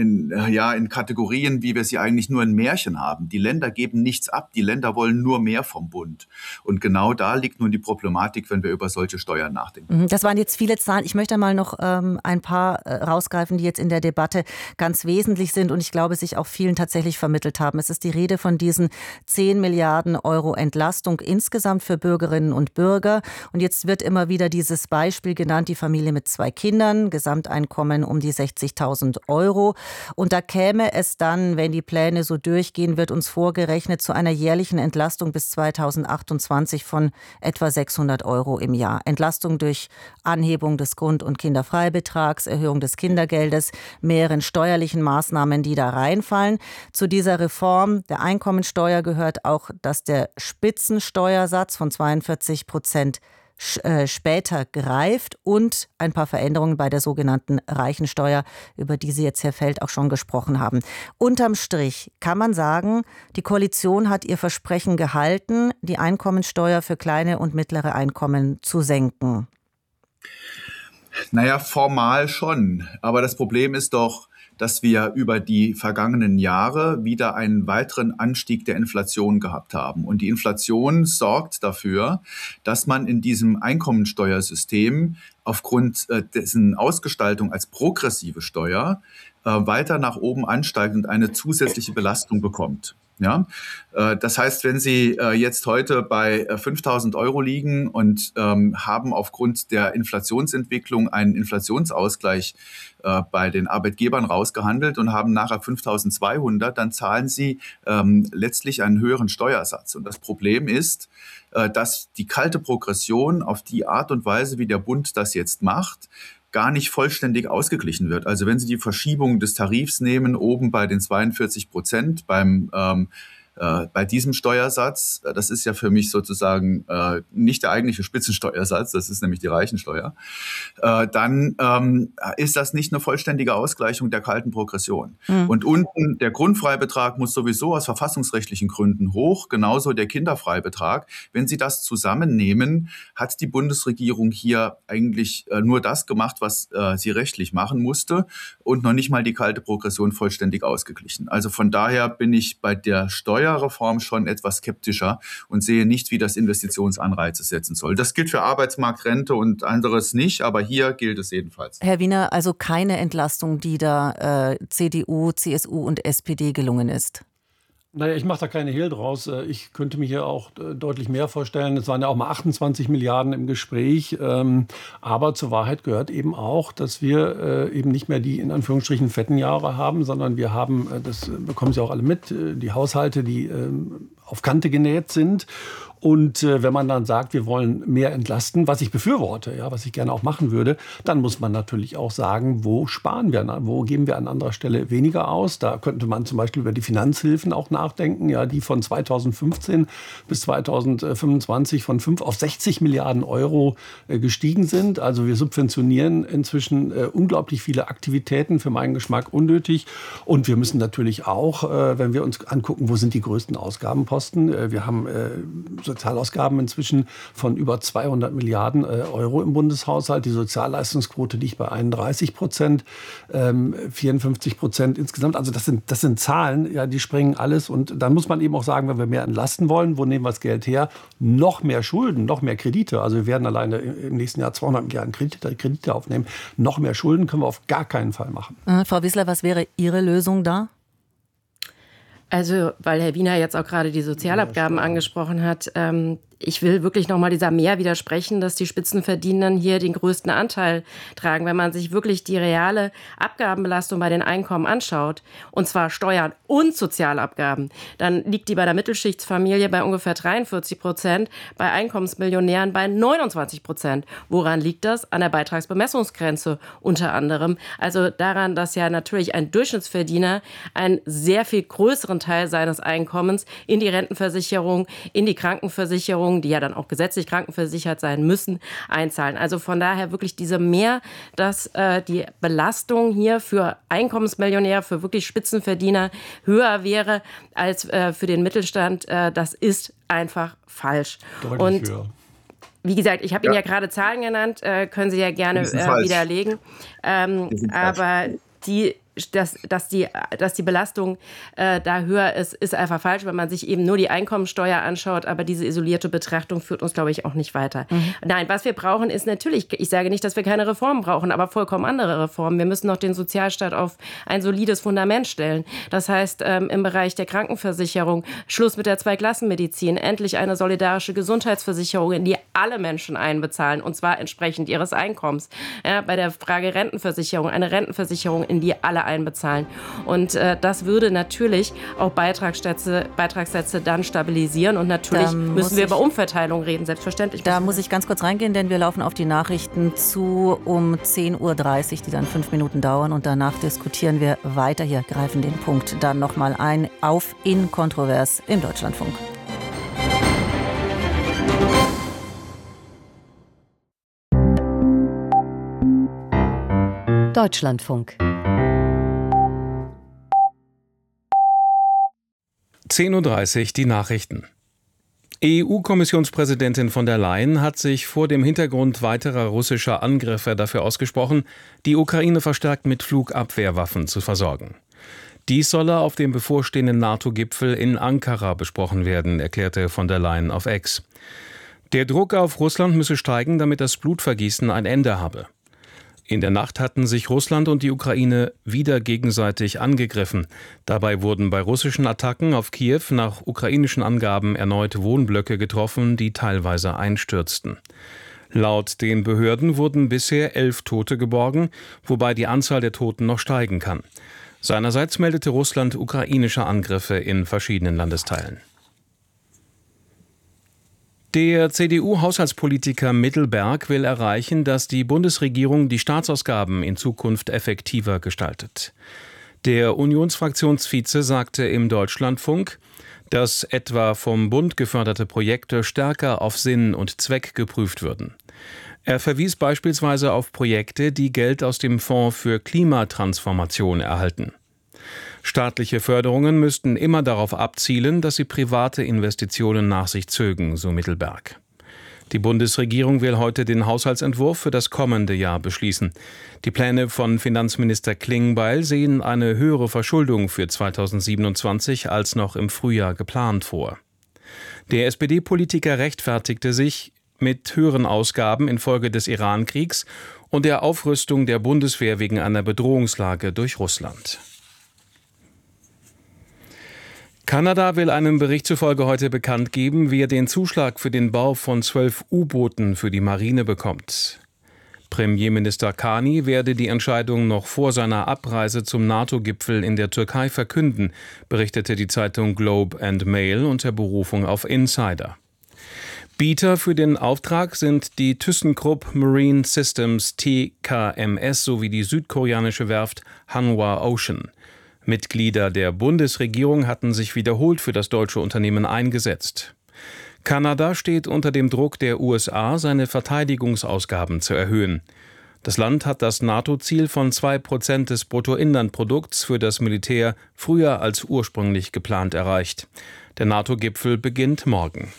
in Kategorien, wie wir sie eigentlich nur in Märchen haben. Die Länder geben nichts ab, die Länder wollen nur mehr vom Bund. Und genau da liegt nun die Problematik, wenn wir über solche Steuern nachdenken. Das waren jetzt viele Zahlen. Ich möchte mal noch ein paar rausgreifen, die jetzt in der Debatte ganz wesentlich sind und ich glaube, sich auch vielen tatsächlich vermittelt haben. Es ist die Rede von diesen 10 Milliarden Euro Entlastung insgesamt für Bürgerinnen und Bürger. Und jetzt wird immer wieder dieses Beispiel genannt, die Familie mit 2 Kindern, Gesamteinkommen um die 60.000 Euro. Und da käme es dann, wenn die Pläne so durchgehen, wird uns vorgerechnet, zu einer jährlichen Entlastung bis 2028 von etwa 600 Euro im Jahr. Entlastung durch Anhebung des Grund- und Kinderfreibetrags, Erhöhung des Kindergeldes, mehreren steuerlichen Maßnahmen, die da reinfallen. Zu dieser Reform der Einkommensteuer gehört auch, dass der Spitzensteuersatz von 42% später greift und ein paar Veränderungen bei der sogenannten Reichensteuer, über die Sie jetzt, Herr Feld, auch schon gesprochen haben. Unterm Strich kann man sagen, die Koalition hat ihr Versprechen gehalten, die Einkommensteuer für kleine und mittlere Einkommen zu senken. Naja, formal schon. Aber das Problem ist doch, dass wir über die vergangenen Jahre wieder einen weiteren Anstieg der Inflation gehabt haben. Und die Inflation sorgt dafür, dass man in diesem Einkommensteuersystem aufgrund dessen Ausgestaltung als progressive Steuer weiter nach oben ansteigt und eine zusätzliche Belastung bekommt. Ja, das heißt, wenn Sie jetzt heute bei 5.000 Euro liegen und haben aufgrund der Inflationsentwicklung einen Inflationsausgleich bei den Arbeitgebern rausgehandelt und haben nachher 5.200, dann zahlen Sie letztlich einen höheren Steuersatz. Und das Problem ist, dass die kalte Progression auf die Art und Weise, wie der Bund das jetzt macht, gar nicht vollständig ausgeglichen wird. Also wenn Sie die Verschiebung des Tarifs nehmen, oben bei den 42% bei diesem Steuersatz, das ist ja für mich sozusagen nicht der eigentliche Spitzensteuersatz, das ist nämlich die Reichensteuer, dann ist das nicht eine vollständige Ausgleichung der kalten Progression. Und unten der Grundfreibetrag muss sowieso aus verfassungsrechtlichen Gründen hoch, genauso der Kinderfreibetrag. Wenn Sie das zusammennehmen, hat die Bundesregierung hier eigentlich nur das gemacht, was sie rechtlich machen musste und noch nicht mal die kalte Progression vollständig ausgeglichen. Also von daher bin ich bei der Steuerreform schon etwas skeptischer und sehe nicht, wie das Investitionsanreize setzen soll. Das gilt für Arbeitsmarktrente und anderes nicht, aber hier gilt es jedenfalls. Herr Wiener, also keine Entlastung, die da CDU, CSU und SPD gelungen ist? Naja, ich mache da keine Hehl draus. Ich könnte mir hier auch deutlich mehr vorstellen. Es waren ja auch mal 28 Milliarden im Gespräch. Aber zur Wahrheit gehört eben auch, dass wir eben nicht mehr die in Anführungsstrichen fetten Jahre haben, sondern wir haben, das bekommen Sie auch alle mit, die Haushalte, die auf Kante genäht sind. Und wenn man dann sagt, wir wollen mehr entlasten, was ich befürworte, ja, was ich gerne auch machen würde, dann muss man natürlich auch sagen, wo sparen wir, wo geben wir an anderer Stelle weniger aus. Da könnte man zum Beispiel über die Finanzhilfen auch nachdenken, ja, die von 2015 bis 2025 von 5 auf 60 Milliarden Euro gestiegen sind. Also wir subventionieren inzwischen unglaublich viele Aktivitäten, für meinen Geschmack unnötig. Und wir müssen natürlich auch, wenn wir uns angucken, wo sind die größten Ausgabenposten, wir haben Sozialausgaben inzwischen von über 200 Milliarden Euro im Bundeshaushalt. Die Sozialleistungsquote liegt bei 31%, 54% insgesamt. Also das sind Zahlen, ja, die sprengen alles. Und dann muss man eben auch sagen, wenn wir mehr entlasten wollen, wo nehmen wir das Geld her? Noch mehr Schulden, noch mehr Kredite. Also wir werden alleine im nächsten Jahr 200 Milliarden Kredite aufnehmen. Noch mehr Schulden können wir auf gar keinen Fall machen. Frau Wissler, was wäre Ihre Lösung da? Also, weil Herr Wiener jetzt auch gerade die Sozialabgaben angesprochen hat, ich will wirklich nochmal dieser Mehr widersprechen, dass die Spitzenverdienenden hier den größten Anteil tragen. Wenn man sich wirklich die reale Abgabenbelastung bei den Einkommen anschaut, und zwar Steuern und Sozialabgaben, dann liegt die bei der Mittelschichtsfamilie bei ungefähr 43%, bei Einkommensmillionären bei 29%. Woran liegt das? An der Beitragsbemessungsgrenze unter anderem. Also daran, dass ja natürlich ein Durchschnittsverdiener einen sehr viel größeren Teil seines Einkommens in die Rentenversicherung, in die Krankenversicherung, die ja dann auch gesetzlich krankenversichert sein müssen, einzahlen. Also von daher wirklich diese Mehr, dass die Belastung hier für Einkommensmillionäre, für wirklich Spitzenverdiener höher wäre als für den Mittelstand, das ist einfach falsch. Deutlich höher. Wie gesagt, ich habe Ihnen ja gerade Zahlen genannt, können Sie ja gerne widerlegen. Aber dass die Belastung da höher ist einfach falsch, wenn man sich eben nur die Einkommensteuer anschaut. Aber diese isolierte Betrachtung führt uns, glaube ich, auch nicht weiter. Nein, was wir brauchen, ist natürlich, ich sage nicht, dass wir keine Reformen brauchen, aber vollkommen andere Reformen. Wir müssen noch den Sozialstaat auf ein solides Fundament stellen. Das heißt, im Bereich der Krankenversicherung Schluss mit der Zweiklassenmedizin, endlich eine solidarische Gesundheitsversicherung, in die alle Menschen einbezahlen, und zwar entsprechend ihres Einkommens. Ja, bei der Frage Rentenversicherung, eine Rentenversicherung, in die alle einbezahlen. Und das würde natürlich auch Beitragssätze dann stabilisieren. Und natürlich müssen wir über Umverteilung reden, selbstverständlich. Da muss ich ganz kurz reingehen, denn wir laufen auf die Nachrichten zu um 10.30 Uhr, die dann 5 Minuten dauern. Und danach diskutieren wir weiter. Hier greifen den Punkt dann nochmal ein auf in Kontrovers im Deutschlandfunk. Deutschlandfunk. 10.30 Uhr die Nachrichten. EU-Kommissionspräsidentin von der Leyen hat sich vor dem Hintergrund weiterer russischer Angriffe dafür ausgesprochen, die Ukraine verstärkt mit Flugabwehrwaffen zu versorgen. Dies solle auf dem bevorstehenden NATO-Gipfel in Ankara besprochen werden, erklärte von der Leyen auf X. Der Druck auf Russland müsse steigen, damit das Blutvergießen ein Ende habe. In der Nacht hatten sich Russland und die Ukraine wieder gegenseitig angegriffen. Dabei wurden bei russischen Attacken auf Kiew nach ukrainischen Angaben erneut Wohnblöcke getroffen, die teilweise einstürzten. Laut den Behörden wurden bisher 11 Tote geborgen, wobei die Anzahl der Toten noch steigen kann. Seinerseits meldete Russland ukrainische Angriffe in verschiedenen Landesteilen. Der CDU-Haushaltspolitiker Mittelberg will erreichen, dass die Bundesregierung die Staatsausgaben in Zukunft effektiver gestaltet. Der Unionsfraktionsvize sagte im Deutschlandfunk, dass etwa vom Bund geförderte Projekte stärker auf Sinn und Zweck geprüft würden. Er verwies beispielsweise auf Projekte, die Geld aus dem Fonds für Klimatransformation erhalten. Staatliche Förderungen müssten immer darauf abzielen, dass sie private Investitionen nach sich zögen, so Mittelberg. Die Bundesregierung will heute den Haushaltsentwurf für das kommende Jahr beschließen. Die Pläne von Finanzminister Klingbeil sehen eine höhere Verschuldung für 2027 als noch im Frühjahr geplant vor. Der SPD-Politiker rechtfertigte sich mit höheren Ausgaben infolge des Iran-Kriegs und der Aufrüstung der Bundeswehr wegen einer Bedrohungslage durch Russland. Kanada will einem Bericht zufolge heute bekannt geben, wie er den Zuschlag für den Bau von 12 U-Booten für die Marine bekommt. Premierminister Kani werde die Entscheidung noch vor seiner Abreise zum NATO-Gipfel in der Türkei verkünden, berichtete die Zeitung Globe and Mail unter Berufung auf Insider. Bieter für den Auftrag sind die ThyssenKrupp Marine Systems TKMS sowie die südkoreanische Werft Hanwha Ocean. Mitglieder der Bundesregierung hatten sich wiederholt für das deutsche Unternehmen eingesetzt. Kanada steht unter dem Druck der USA, seine Verteidigungsausgaben zu erhöhen. Das Land hat das NATO-Ziel von 2% des Bruttoinlandprodukts für das Militär früher als ursprünglich geplant erreicht. Der NATO-Gipfel beginnt morgen.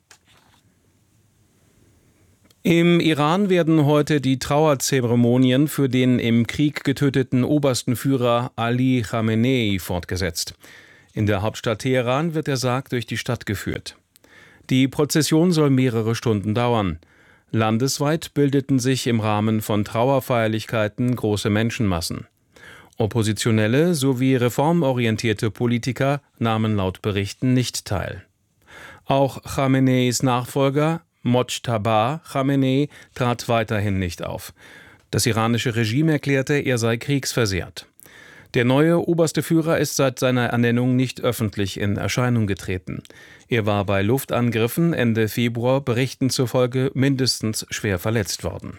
Im Iran werden heute die Trauerzeremonien für den im Krieg getöteten obersten Führer Ali Khamenei fortgesetzt. In der Hauptstadt Teheran wird der Sarg durch die Stadt geführt. Die Prozession soll mehrere Stunden dauern. Landesweit bildeten sich im Rahmen von Trauerfeierlichkeiten große Menschenmassen. Oppositionelle sowie reformorientierte Politiker nahmen laut Berichten nicht teil. Auch Khameneis Nachfolger Mojtaba Khamenei trat weiterhin nicht auf. Das iranische Regime erklärte, er sei kriegsversehrt. Der neue oberste Führer ist seit seiner Ernennung nicht öffentlich in Erscheinung getreten. Er war bei Luftangriffen Ende Februar Berichten zufolge mindestens schwer verletzt worden.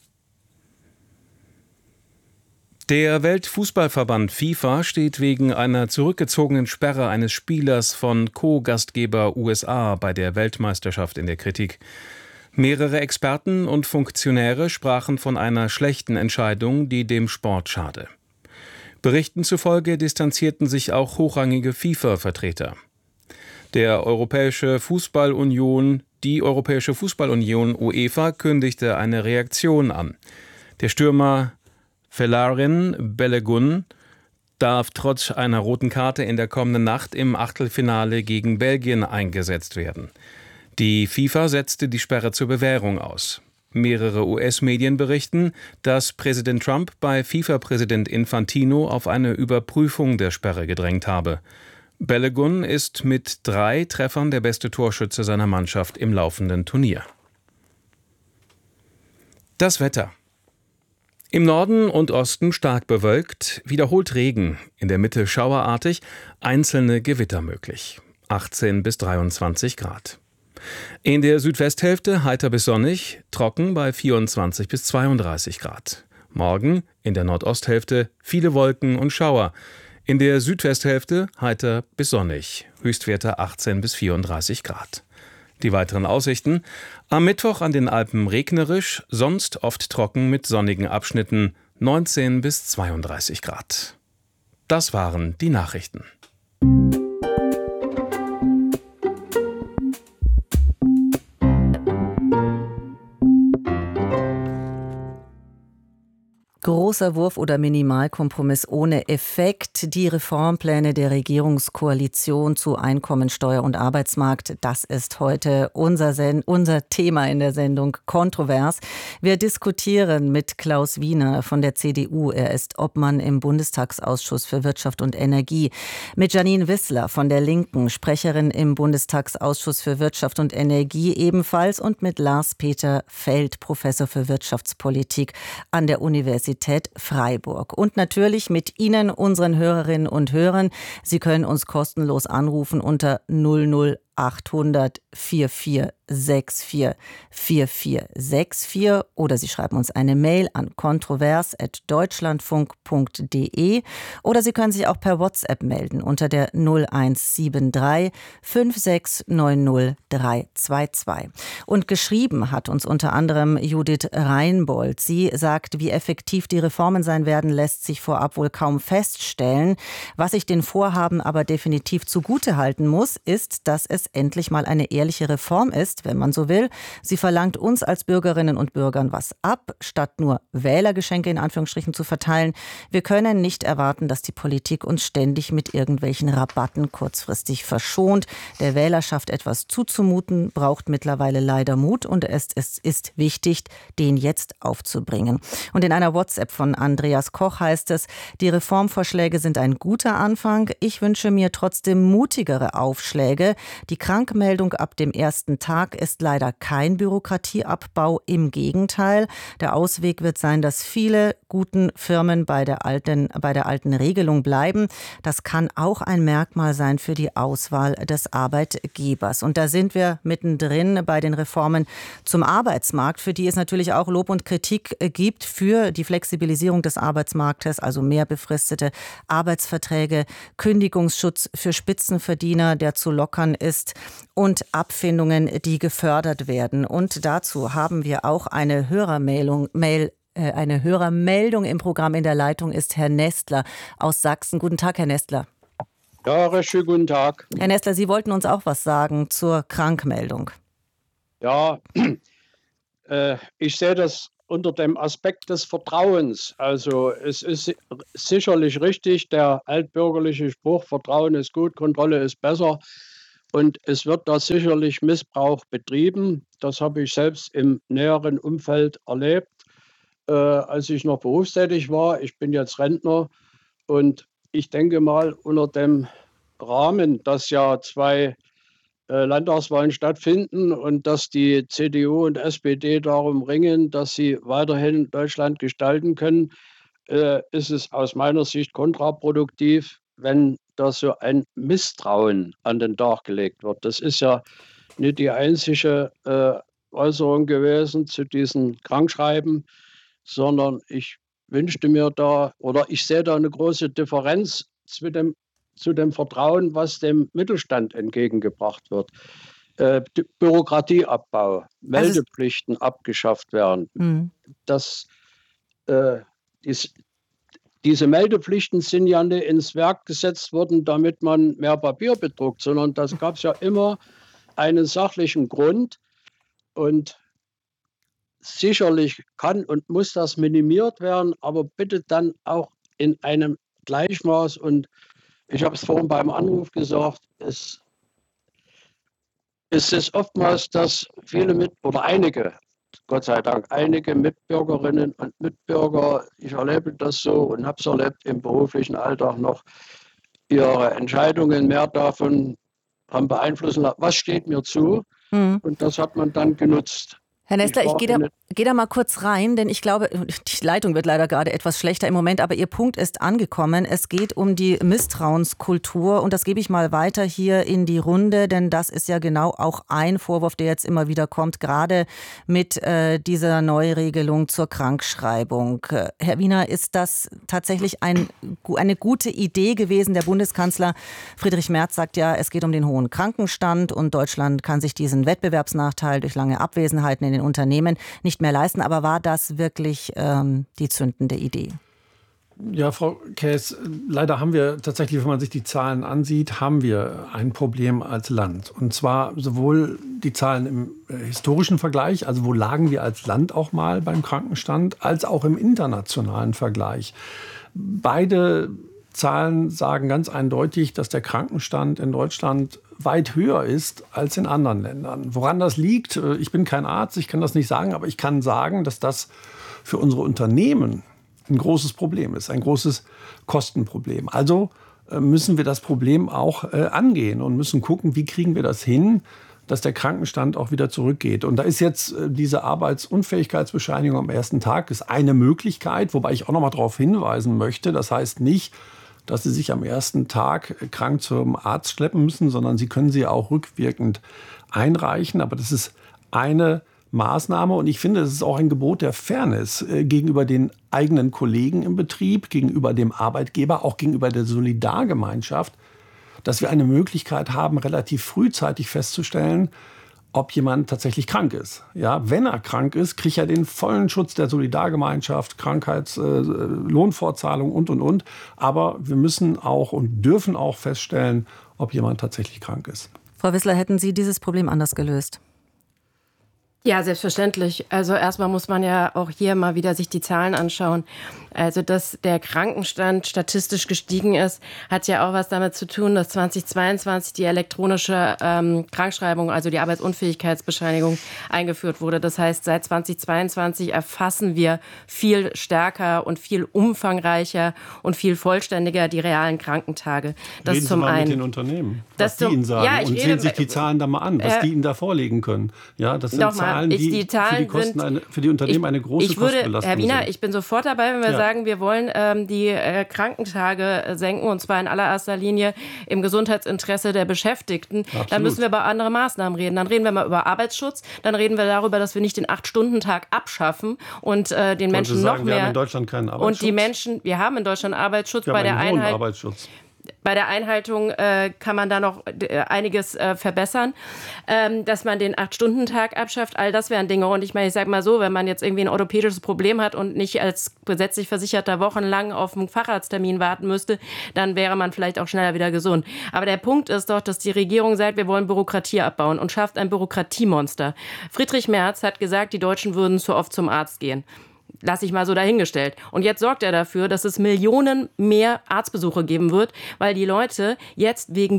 Der Weltfußballverband FIFA steht wegen einer zurückgezogenen Sperre eines Spielers von Co-Gastgeber USA bei der Weltmeisterschaft in der Kritik. Mehrere Experten und Funktionäre sprachen von einer schlechten Entscheidung, die dem Sport schade. Berichten zufolge distanzierten sich auch hochrangige FIFA-Vertreter. Die Europäische Fußballunion UEFA kündigte eine Reaktion an. Der Stürmer Folarin Balogun darf trotz einer roten Karte in der kommenden Nacht im Achtelfinale gegen Belgien eingesetzt werden. Die FIFA setzte die Sperre zur Bewährung aus. Mehrere US-Medien berichten, dass Präsident Trump bei FIFA-Präsident Infantino auf eine Überprüfung der Sperre gedrängt habe. Balogun ist mit 3 Treffern der beste Torschütze seiner Mannschaft im laufenden Turnier. Das Wetter. Im Norden und Osten stark bewölkt, wiederholt Regen, in der Mitte schauerartig, einzelne Gewitter möglich. 18 bis 23 Grad. In der Südwesthälfte heiter bis sonnig, trocken bei 24 bis 32 Grad. Morgen in der Nordosthälfte viele Wolken und Schauer. In der Südwesthälfte heiter bis sonnig, Höchstwerte 18 bis 34 Grad. Die weiteren Aussichten: am Mittwoch an den Alpen regnerisch, sonst oft trocken mit sonnigen Abschnitten, 19 bis 32 Grad. Das waren die Nachrichten. Großer Wurf oder Minimalkompromiss ohne Effekt. Die Reformpläne der Regierungskoalition zu Einkommensteuer und Arbeitsmarkt, das ist heute unser Thema in der Sendung Kontrovers. Wir diskutieren mit Klaus Wiener von der CDU. Er ist Obmann im Bundestagsausschuss für Wirtschaft und Energie. Mit Janine Wissler von der Linken, Sprecherin im Bundestagsausschuss für Wirtschaft und Energie ebenfalls. Und mit Lars-Peter Feld, Professor für Wirtschaftspolitik an der Universität Freiburg. Und natürlich mit Ihnen, unseren Hörerinnen und Hörern. Sie können uns kostenlos anrufen unter 00800 4464 4464 oder Sie schreiben uns eine Mail an kontrovers@deutschlandfunk.de oder Sie können sich auch per WhatsApp melden unter der 0173 5690 322. Und geschrieben hat uns unter anderem Judith Reinbold. Sie sagt, wie effektiv die Reformen sein werden, lässt sich vorab wohl kaum feststellen. Was ich den Vorhaben aber definitiv zugutehalten muss, ist, dass es endlich mal eine ehrliche Reform ist, wenn man so will. Sie verlangt uns als Bürgerinnen und Bürgern was ab, statt nur Wählergeschenke in Anführungsstrichen zu verteilen. Wir können nicht erwarten, dass die Politik uns ständig mit irgendwelchen Rabatten kurzfristig verschont. Der Wählerschaft etwas zuzumuten, braucht mittlerweile leider Mut und es ist wichtig, den jetzt aufzubringen. Und in einer WhatsApp von Andreas Koch heißt es, die Reformvorschläge sind ein guter Anfang. Ich wünsche mir trotzdem mutigere Aufschläge. Die Krankmeldung ab dem ersten Tag Tag ist leider kein Bürokratieabbau, im Gegenteil. Der Ausweg wird sein, dass viele guten Firmen bei der alten Regelung bleiben. Das kann auch ein Merkmal sein für die Auswahl des Arbeitgebers. Und da sind wir mittendrin bei den Reformen zum Arbeitsmarkt, für die es natürlich auch Lob und Kritik gibt für die Flexibilisierung des Arbeitsmarktes, also mehr befristete Arbeitsverträge, Kündigungsschutz für Spitzenverdiener, der zu lockern ist, und Abfindungen, die gefördert werden. Und dazu haben wir auch eine Hörermeldung im Programm. In der Leitung ist Herr Nestler aus Sachsen. Guten Tag, Herr Nestler. Ja, recht schönen guten Tag. Herr Nestler, Sie wollten uns auch was sagen zur Krankmeldung. Ja, ich sehe das unter dem Aspekt des Vertrauens. Also es ist sicherlich richtig, der altbürgerliche Spruch, Vertrauen ist gut, Kontrolle ist besser. Und es wird da sicherlich Missbrauch betrieben. Das habe ich selbst im näheren Umfeld erlebt, als ich noch berufstätig war. Ich bin jetzt Rentner und ich denke mal, unter dem Rahmen, dass ja 2 Landtagswahlen stattfinden und dass die CDU und SPD darum ringen, dass sie weiterhin Deutschland gestalten können, ist es aus meiner Sicht kontraproduktiv, wenn da so ein Misstrauen an den Tag gelegt wird. Das ist ja nicht die einzige Äußerung gewesen zu diesen Krankschreiben, sondern ich wünschte mir ich sehe da eine große Differenz zu dem Vertrauen, was dem Mittelstand entgegengebracht wird. Bürokratieabbau, Meldepflichten abgeschafft werden. Diese Meldepflichten sind ja nicht ins Werk gesetzt worden, damit man mehr Papier bedruckt, sondern das gab es ja immer einen sachlichen Grund. Und sicherlich kann und muss das minimiert werden, aber bitte dann auch in einem Gleichmaß. Und ich habe es vorhin beim Anruf gesagt, es ist oftmals, dass einige, Gott sei Dank, einige Mitbürgerinnen und Mitbürger, ich erlebe das so und habe es erlebt im beruflichen Alltag noch, ihre Entscheidungen mehr davon haben beeinflussen lassen, was steht mir zu, und das hat man dann genutzt. Herr Nestler, ich gehe da mal kurz rein, denn ich glaube, die Leitung wird leider gerade etwas schlechter im Moment, aber Ihr Punkt ist angekommen. Es geht um die Misstrauenskultur und das gebe ich mal weiter hier in die Runde, denn das ist ja genau auch ein Vorwurf, der jetzt immer wieder kommt, gerade mit dieser Neuregelung zur Krankschreibung. Herr Wiener, ist das tatsächlich eine gute Idee gewesen? Der Bundeskanzler Friedrich Merz sagt ja, es geht um den hohen Krankenstand und Deutschland kann sich diesen Wettbewerbsnachteil durch lange Abwesenheiten in den Unternehmen nicht mehr leisten. Aber war das wirklich die zündende Idee? Ja, Frau Käs, leider haben wir tatsächlich, wenn man sich die Zahlen ansieht, haben wir ein Problem als Land. Und zwar sowohl die Zahlen im historischen Vergleich, also wo lagen wir als Land auch mal beim Krankenstand, als auch im internationalen Vergleich. Beide Zahlen sagen ganz eindeutig, dass der Krankenstand in Deutschland weit höher ist als in anderen Ländern. Woran das liegt, ich bin kein Arzt, ich kann das nicht sagen, aber ich kann sagen, dass das für unsere Unternehmen ein großes Problem ist, ein großes Kostenproblem. Also müssen wir das Problem auch angehen und müssen gucken, wie kriegen wir das hin, dass der Krankenstand auch wieder zurückgeht. Und da ist jetzt diese Arbeitsunfähigkeitsbescheinigung am ersten Tag ist eine Möglichkeit, wobei ich auch noch mal darauf hinweisen möchte, das heißt nicht, dass Sie sich am ersten Tag krank zum Arzt schleppen müssen, sondern Sie können sie auch rückwirkend einreichen. Aber das ist eine Maßnahme und ich finde, es ist auch ein Gebot der Fairness gegenüber den eigenen Kollegen im Betrieb, gegenüber dem Arbeitgeber, auch gegenüber der Solidargemeinschaft, dass wir eine Möglichkeit haben, relativ frühzeitig festzustellen, ob jemand tatsächlich krank ist. Ja, wenn er krank ist, kriegt er den vollen Schutz der Solidargemeinschaft, Lohnfortzahlung und. Aber wir müssen auch und dürfen auch feststellen, ob jemand tatsächlich krank ist. Frau Wissler, hätten Sie dieses Problem anders gelöst? Ja, selbstverständlich. Also erstmal muss man ja auch hier mal wieder sich die Zahlen anschauen. Also, dass der Krankenstand statistisch gestiegen ist, hat ja auch was damit zu tun, dass 2022 die elektronische Krankschreibung, also die Arbeitsunfähigkeitsbescheinigung, eingeführt wurde. Das heißt, seit 2022 erfassen wir viel stärker und viel umfangreicher und viel vollständiger die realen Krankentage. Das reden zum Sie mal einen mit den Unternehmen, was die Ihnen sagen. Ja, und sehen sich die Zahlen da mal an, was die Ihnen da vorlegen können. Ja, das sind Zahlen, die für die Unternehmen eine große Kostenbelastung Herr Wiener, sind. ich bin sofort dabei, wenn wir sagen, wir wollen die Krankentage senken, und zwar in allererster Linie im Gesundheitsinteresse der Beschäftigten. Absolut. Dann müssen wir über andere Maßnahmen reden. Dann reden wir mal über Arbeitsschutz, dann reden wir darüber, dass wir nicht den 8-Stunden-Tag abschaffen und den Menschen noch mehr... Wir haben in Deutschland keinen Arbeitsschutz. Und die Menschen, wir haben in Deutschland Arbeitsschutz. Bei der Einhaltung kann man da noch einiges verbessern, dass man den 8-Stunden-Tag abschafft. All das wären Dinge. Und ich meine, ich sage mal so, wenn man jetzt irgendwie ein orthopädisches Problem hat und nicht als gesetzlich Versicherter wochenlang auf einen Facharzttermin warten müsste, dann wäre man vielleicht auch schneller wieder gesund. Aber der Punkt ist doch, dass die Regierung sagt, wir wollen Bürokratie abbauen und schafft ein Bürokratiemonster. Friedrich Merz hat gesagt, die Deutschen würden zu oft zum Arzt gehen. Lasse ich mal so dahingestellt. Und jetzt sorgt er dafür, dass es Millionen mehr Arztbesuche geben wird, weil die Leute jetzt wegen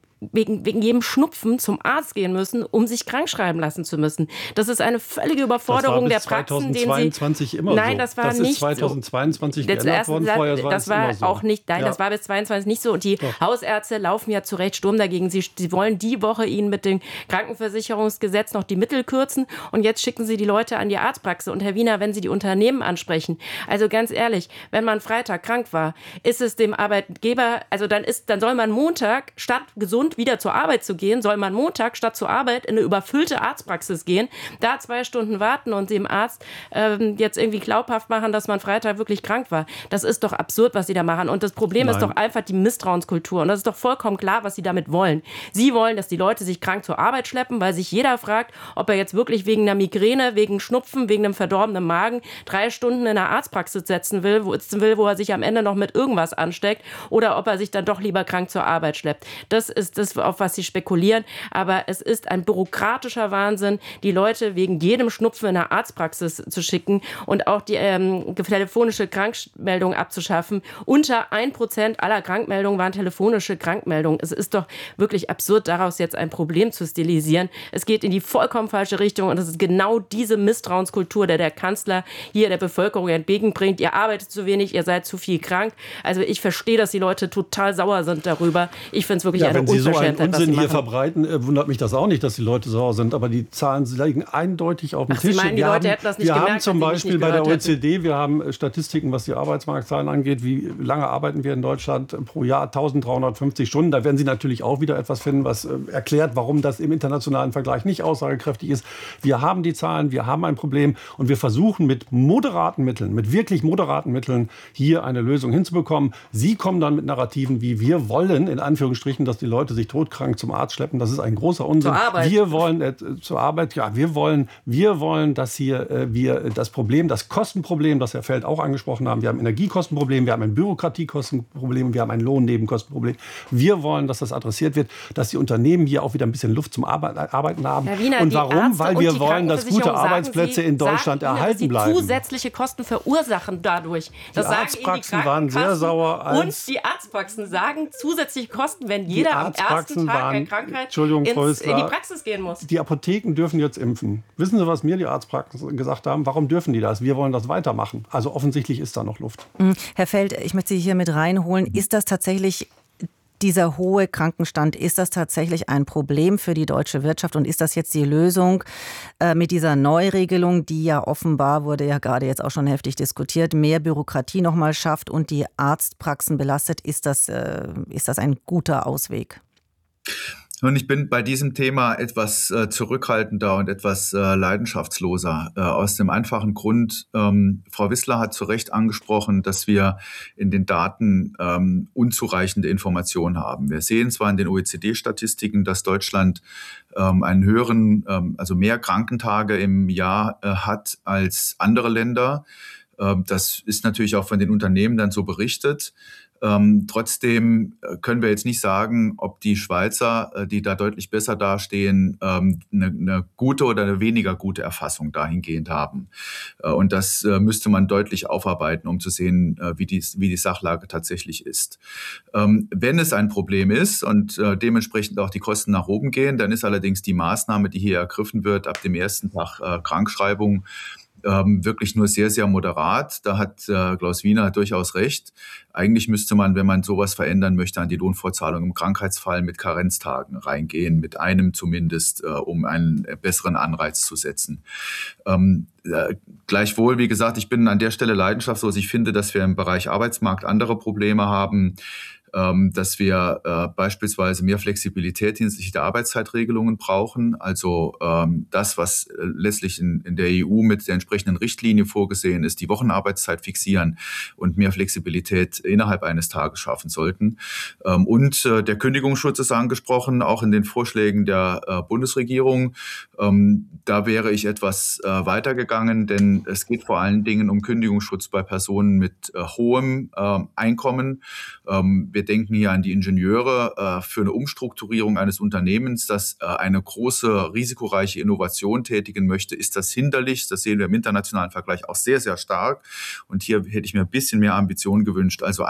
jedem Schnupfen zum Arzt gehen müssen, um sich krank schreiben lassen zu müssen. Das ist eine völlige Überforderung der Praxen, den sie... Das war bis 2022 immer so. Nein, das war nicht 2022 geändert worden. Vorher war das war auch nicht. Nein, das war bis 2022 nicht so. Und die Hausärzte laufen ja zu Recht Sturm dagegen. Sie wollen die Woche ihnen mit dem Krankenversicherungsgesetz noch die Mittel kürzen. Und jetzt schicken sie die Leute an die Arztpraxis. Und Herr Wiener, wenn Sie die Unternehmen ansprechen, also ganz ehrlich, wenn man Freitag krank war, ist es dem Arbeitgeber, also dann soll man Montag statt gesund wieder zur Arbeit zu gehen, soll man Montag statt zur Arbeit in eine überfüllte Arztpraxis gehen, da 2 Stunden warten und dem Arzt jetzt irgendwie glaubhaft machen, dass man Freitag wirklich krank war. Das ist doch absurd, was Sie da machen. Und das Problem ist doch einfach die Misstrauenskultur. Und das ist doch vollkommen klar, was Sie damit wollen. Sie wollen, dass die Leute sich krank zur Arbeit schleppen, weil sich jeder fragt, ob er jetzt wirklich wegen einer Migräne, wegen Schnupfen, wegen einem verdorbenen Magen 3 Stunden in einer Arztpraxis sitzen will, wo er sich am Ende noch mit irgendwas ansteckt, oder ob er sich dann doch lieber krank zur Arbeit schleppt. Das ist das, auf was Sie spekulieren. Aber es ist ein bürokratischer Wahnsinn, die Leute wegen jedem Schnupfen in einer Arztpraxis zu schicken und auch die telefonische Krankmeldung abzuschaffen. Unter 1% aller Krankmeldungen waren telefonische Krankmeldungen. Es ist doch wirklich absurd, daraus jetzt ein Problem zu stilisieren. Es geht in die vollkommen falsche Richtung, und es ist genau diese Misstrauenskultur, der Kanzler hier der Bevölkerung entgegenbringt. Ihr arbeitet zu wenig, ihr seid zu viel krank. Also ich verstehe, dass die Leute total sauer sind darüber. Ich finde es wirklich eine Unverschämtheit. Unsinn hier verbreiten, wundert mich das auch nicht, dass die Leute sauer sind, aber die Zahlen liegen eindeutig auf dem Tisch. Sie meinen, die Leute hätten das nicht gemerkt? Wir haben zum Beispiel bei der OECD, wir haben Statistiken, was die Arbeitsmarktzahlen angeht, wie lange arbeiten wir in Deutschland pro Jahr, 1350 Stunden. Da werden Sie natürlich auch wieder etwas finden, was erklärt, warum das im internationalen Vergleich nicht aussagekräftig ist. Wir haben die Zahlen, wir haben ein Problem, und wir versuchen mit wirklich moderaten Mitteln hier eine Lösung hinzubekommen. Sie kommen dann mit Narrativen wie: wir wollen, in Anführungsstrichen, dass die Leute sich todkrank zum Arzt schleppen. Das ist ein großer Unsinn. Zur Arbeit. Wir wollen zur Arbeit, ja, wir wollen, dass hier wir das Problem, das Kostenproblem, das Herr Feld auch angesprochen haben, wir haben ein Energiekostenproblem, wir haben ein Bürokratiekostenproblem, wir haben ein Lohnnebenkostenproblem. Wir wollen, dass das adressiert wird, dass die Unternehmen hier auch wieder ein bisschen Luft zum Arbeiten haben. Herr Wiener, und warum? Weil wir wollen, dass gute Arbeitsplätze in Deutschland erhalten bleiben. Zusätzliche Kosten verursachen dadurch. Die Arztpraxen waren sehr sauer. Und die Arztpraxen sagen zusätzliche Kosten, wenn jeder am ersten Tag der Krankheit in die Praxis gehen muss. Die Apotheken dürfen jetzt impfen. Wissen Sie, was mir die Arztpraxen gesagt haben? Warum dürfen die das? Wir wollen das weitermachen. Also offensichtlich ist da noch Luft. Herr Feld, ich möchte Sie hier mit reinholen. Ist das tatsächlich... Dieser hohe Krankenstand, ist das tatsächlich ein Problem für die deutsche Wirtschaft, und ist das jetzt die Lösung mit dieser Neuregelung, die ja offenbar, wurde ja gerade jetzt auch schon heftig diskutiert, mehr Bürokratie nochmal schafft und die Arztpraxen belastet? Ist das ein guter Ausweg? Und ich bin bei diesem Thema etwas zurückhaltender und etwas leidenschaftsloser. Aus dem einfachen Grund, Frau Wissler hat zu Recht angesprochen, dass wir in den Daten unzureichende Informationen haben. Wir sehen zwar in den OECD-Statistiken, dass Deutschland einen höheren, also mehr Krankentage im Jahr hat als andere Länder. Das ist natürlich auch von den Unternehmen dann so berichtet. Trotzdem können wir jetzt nicht sagen, ob die Schweizer, die da deutlich besser dastehen, eine gute oder eine weniger gute Erfassung dahingehend haben. Und das müsste man deutlich aufarbeiten, um zu sehen, wie die Sachlage tatsächlich ist. Wenn es ein Problem ist und dementsprechend auch die Kosten nach oben gehen, dann ist allerdings die Maßnahme, die hier ergriffen wird, ab dem ersten Tag Krankschreibung, wirklich nur sehr, sehr moderat. Da hat Klaus Wiener durchaus recht. Eigentlich müsste man, wenn man sowas verändern möchte, an die Lohnfortzahlung im Krankheitsfall mit Karenztagen reingehen, mit einem zumindest, um einen besseren Anreiz zu setzen. Gleichwohl, wie gesagt, ich bin an der Stelle leidenschaftslos. Ich finde, dass wir im Bereich Arbeitsmarkt andere Probleme haben, dass wir beispielsweise mehr Flexibilität hinsichtlich der Arbeitszeitregelungen brauchen. Also das, was letztlich in der EU mit der entsprechenden Richtlinie vorgesehen ist, die Wochenarbeitszeit fixieren und mehr Flexibilität innerhalb eines Tages schaffen sollten. Und der Kündigungsschutz ist angesprochen, auch in den Vorschlägen der Bundesregierung. Da wäre ich etwas weitergegangen, denn es geht vor allen Dingen um Kündigungsschutz bei Personen mit hohem Einkommen. Wir denken hier an die Ingenieure für eine Umstrukturierung eines Unternehmens, das eine große, risikoreiche Innovation tätigen möchte. Ist das hinderlich? Das sehen wir im internationalen Vergleich auch sehr, sehr stark. Und hier hätte ich mir ein bisschen mehr Ambition gewünscht. Also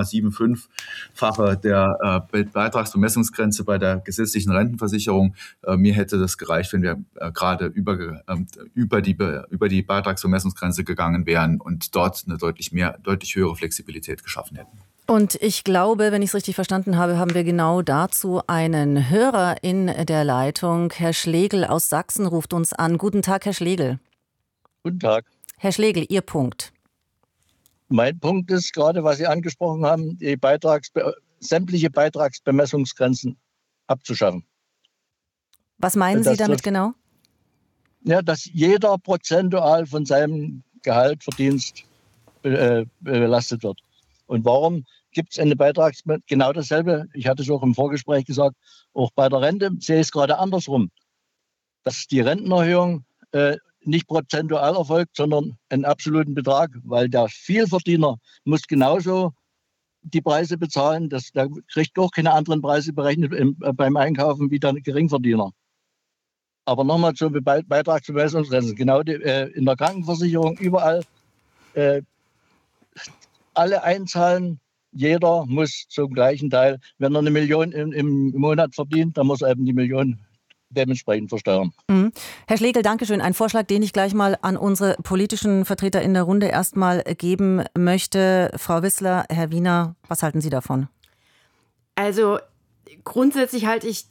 1,75-fache der Beitragsbemessungsgrenze bei der gesetzlichen Rentenversicherung. Mir hätte das gereicht, wenn wir gerade über die Beitragsbemessungsgrenze gegangen wären und dort eine deutlich höhere Flexibilität geschaffen hätten. Und ich glaube, wenn ich es richtig verstanden habe, haben wir genau dazu einen Hörer in der Leitung. Herr Schlegel aus Sachsen ruft uns an. Guten Tag, Herr Schlegel. Guten Tag. Herr Schlegel, Ihr Punkt. Mein Punkt ist gerade, was Sie angesprochen haben, die sämtliche Beitragsbemessungsgrenzen abzuschaffen. Was meinen Sie damit genau? Ja, dass jeder prozentual von seinem Gehalt, Verdienst belastet wird. Und warum gibt es eine genau dasselbe? Ich hatte es auch im Vorgespräch gesagt, auch bei der Rente sehe ich es gerade andersrum. Dass die Rentenerhöhung nicht prozentual erfolgt, sondern einen absoluten Betrag, weil der Vielverdiener muss genauso die Preise bezahlen. Der kriegt auch keine anderen Preise berechnet beim Einkaufen wie der Geringverdiener. Aber nochmal zur Beitragsbemessungsgrenze. Genau in der Krankenversicherung überall alle einzahlen, jeder muss zum gleichen Teil, wenn er 1 Million im Monat verdient, dann muss er eben die Million dementsprechend versteuern. Mhm. Herr Schlegel, danke schön. Ein Vorschlag, den ich gleich mal an unsere politischen Vertreter in der Runde erstmal geben möchte. Frau Wissler, Herr Wiener, was halten Sie davon? Also grundsätzlich halte ich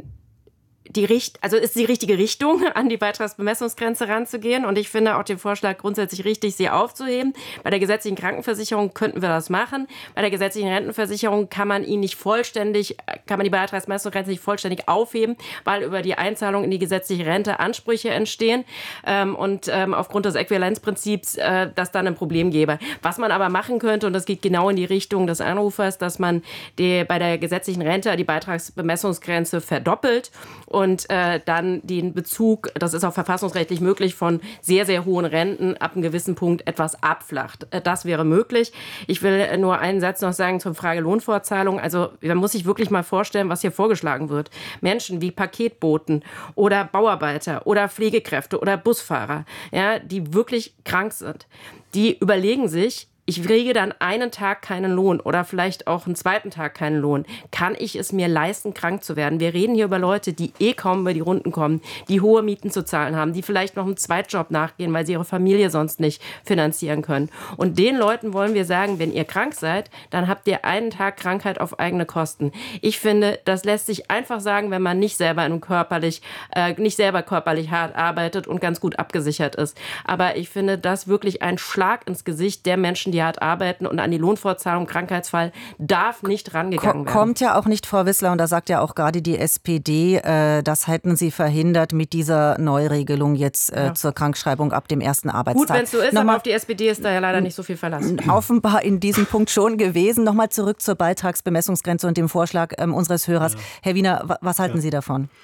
ist die richtige Richtung, an die Beitragsbemessungsgrenze ranzugehen. Und ich finde auch den Vorschlag grundsätzlich richtig, sie aufzuheben. Bei der gesetzlichen Krankenversicherung könnten wir das machen. Bei der gesetzlichen Rentenversicherung kann man die Beitragsbemessungsgrenze nicht vollständig aufheben, weil über die Einzahlung in die gesetzliche Rente Ansprüche entstehen und aufgrund des Äquivalenzprinzips das dann ein Problem gäbe. Was man aber machen könnte, und das geht genau in die Richtung des Anrufers, dass man bei der gesetzlichen Rente die Beitragsbemessungsgrenze verdoppelt und dann den Bezug, das ist auch verfassungsrechtlich möglich, von sehr, sehr hohen Renten ab einem gewissen Punkt etwas abflacht. Das wäre möglich. Ich will nur einen Satz noch sagen zur Frage Lohnfortzahlung. Also man muss sich wirklich mal vorstellen, was hier vorgeschlagen wird. Menschen wie Paketboten oder Bauarbeiter oder Pflegekräfte oder Busfahrer, ja, die wirklich krank sind, die überlegen sich, ich kriege dann einen Tag keinen Lohn oder vielleicht auch einen zweiten Tag keinen Lohn. Kann ich es mir leisten, krank zu werden? Wir reden hier über Leute, die kaum über die Runden kommen, die hohe Mieten zu zahlen haben, die vielleicht noch einen Zweitjob nachgehen, weil sie ihre Familie sonst nicht finanzieren können. Und den Leuten wollen wir sagen, wenn ihr krank seid, dann habt ihr einen Tag Krankheit auf eigene Kosten. Ich finde, das lässt sich einfach sagen, wenn man nicht selber körperlich hart arbeitet und ganz gut abgesichert ist. Aber ich finde das wirklich ein Schlag ins Gesicht der Menschen, die hart arbeiten, und an die Lohnfortzahlung im Krankheitsfall darf nicht rangegangen werden. Kommt ja auch nicht, Frau Wissler, und da sagt ja auch gerade die SPD, das hätten sie verhindert mit dieser Neuregelung jetzt zur Krankschreibung ab dem ersten Arbeitstag. Gut, wenn es so ist, aber auf die SPD ist da ja leider nicht so viel Verlass. Offenbar in diesem Punkt schon gewesen. Nochmal zurück zur Beitragsbemessungsgrenze und dem Vorschlag unseres Hörers. Ja. Herr Wiener, was halten Sie davon?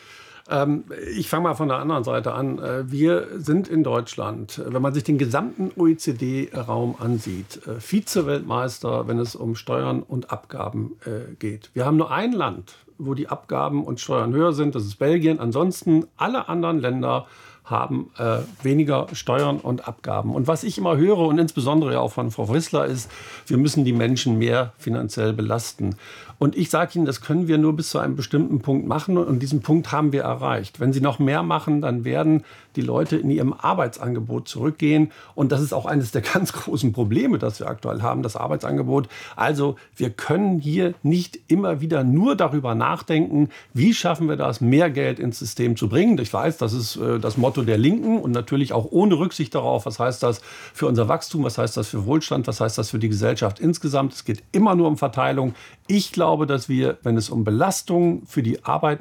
Ich fange mal von der anderen Seite an. Wir sind in Deutschland, wenn man sich den gesamten OECD-Raum ansieht, Vize-Weltmeister, wenn es um Steuern und Abgaben geht. Wir haben nur ein Land, wo die Abgaben und Steuern höher sind, das ist Belgien. Ansonsten alle anderen Länder haben weniger Steuern und Abgaben. Und was ich immer höre, und insbesondere ja auch von Frau Wissler, ist, wir müssen die Menschen mehr finanziell belasten. Und ich sage Ihnen, das können wir nur bis zu einem bestimmten Punkt machen. Und diesen Punkt haben wir erreicht. Wenn Sie noch mehr machen, dann werden die Leute in ihrem Arbeitsangebot zurückgehen. Und das ist auch eines der ganz großen Probleme, das wir aktuell haben, das Arbeitsangebot. Also wir können hier nicht immer wieder nur darüber nachdenken, wie schaffen wir das, mehr Geld ins System zu bringen. Ich weiß, das ist das Motto der Linken und natürlich auch ohne Rücksicht darauf, was heißt das für unser Wachstum, was heißt das für Wohlstand, was heißt das für die Gesellschaft insgesamt. Es geht immer nur um Verteilung. Ich glaube, dass wir, wenn es um Belastungen für die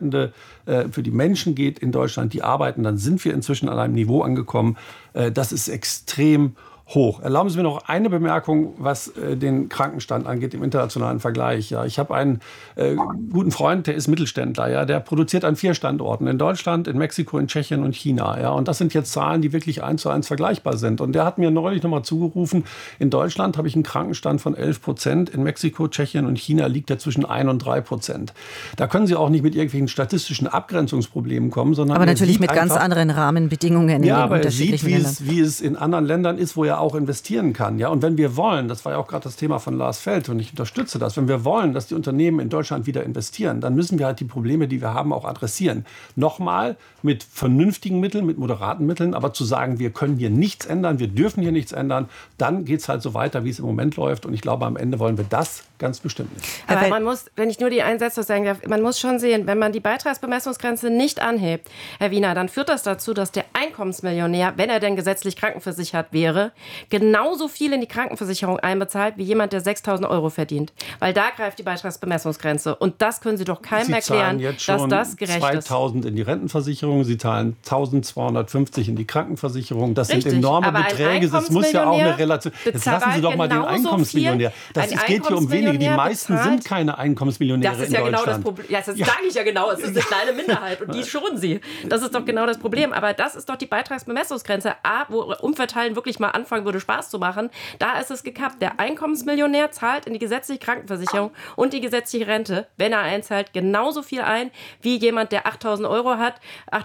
für die Menschen geht in Deutschland, die arbeiten, dann sind wir inzwischen an einem Niveau angekommen. Das ist extrem hoch. Erlauben Sie mir noch eine Bemerkung, was den Krankenstand angeht im internationalen Vergleich. Ja, ich habe einen guten Freund, der ist Mittelständler. Ja, der produziert an 4 Standorten, in Deutschland, in Mexiko, in Tschechien und China. Ja, und das sind jetzt Zahlen, die wirklich 1:1 vergleichbar sind. Und der hat mir neulich noch mal zugerufen, in Deutschland habe ich einen Krankenstand von 11%, in Mexiko, Tschechien und China liegt er zwischen 1 und 3%. Da können Sie auch nicht mit irgendwelchen statistischen Abgrenzungsproblemen kommen, sondern aber natürlich mit ganz anderen Rahmenbedingungen in den unterschiedlichen Ländern. Er sieht, wie es in anderen Ländern ist, wo er auch investieren kann. Ja? Und wenn wir wollen, das war ja auch gerade das Thema von Lars Feld und ich unterstütze das, wenn wir wollen, dass die Unternehmen in Deutschland wieder investieren, dann müssen wir halt die Probleme, die wir haben, auch adressieren. Nochmal mit vernünftigen Mitteln, mit moderaten Mitteln, aber zu sagen, wir können hier nichts ändern, wir dürfen hier nichts ändern, dann geht es halt so weiter, wie es im Moment läuft. Und ich glaube, am Ende wollen wir das ganz bestimmt nicht. Aber man muss, wenn ich nur die Einsätze sagen darf, man muss schon sehen, wenn man die Beitragsbemessungsgrenze nicht anhebt, Herr Wiener, dann führt das dazu, dass der Einkommensmillionär, wenn er denn gesetzlich krankenversichert wäre, genauso viel in die Krankenversicherung einbezahlt wie jemand, der 6.000 € verdient. Weil da greift die Beitragsbemessungsgrenze. Und das können Sie doch keinem erklären, dass das gerecht ist. 2.000 in die Rentenversicherung, Sie zahlen 1.250 in die Krankenversicherung. Das sind enorme Beträge. Das muss ja auch eine Relation. Jetzt lassen Sie doch mal den Einkommensmillionär. Es geht hier um wenige. Die meisten sind keine Einkommensmillionäre in Deutschland. Genau das Problem. Ja, das sage ich ja genau. Es ist eine kleine Minderheit und die schonen Sie. Das ist doch genau das Problem. Aber das ist doch die Beitragsbemessungsgrenze. Wo Umverteilen wirklich mal anfangen würde, Spaß zu machen. Da ist es gekappt. Der Einkommensmillionär zahlt in die gesetzliche Krankenversicherung und die gesetzliche Rente, wenn er einzahlt, genauso viel ein wie jemand, der 8.000 € hat,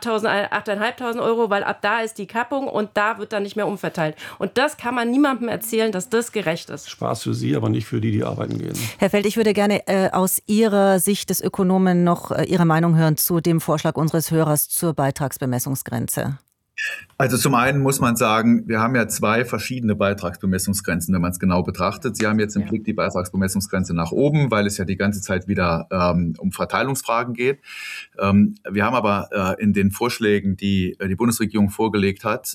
8.500 €, weil ab da ist die Kappung und da wird dann nicht mehr umverteilt. Und das kann man niemandem erzählen, dass das gerecht ist. Spaß für Sie, aber nicht für die arbeiten gehen. Herr Feld, ich würde gerne aus Ihrer Sicht des Ökonomen noch Ihre Meinung hören zu dem Vorschlag unseres Hörers zur Beitragsbemessungsgrenze. Also zum einen muss man sagen, wir haben ja 2 verschiedene Beitragsbemessungsgrenzen, wenn man es genau betrachtet. Sie haben jetzt im Blick die Beitragsbemessungsgrenze nach oben, weil es ja die ganze Zeit wieder um Verteilungsfragen geht. Wir haben aber in den Vorschlägen, die die Bundesregierung vorgelegt hat,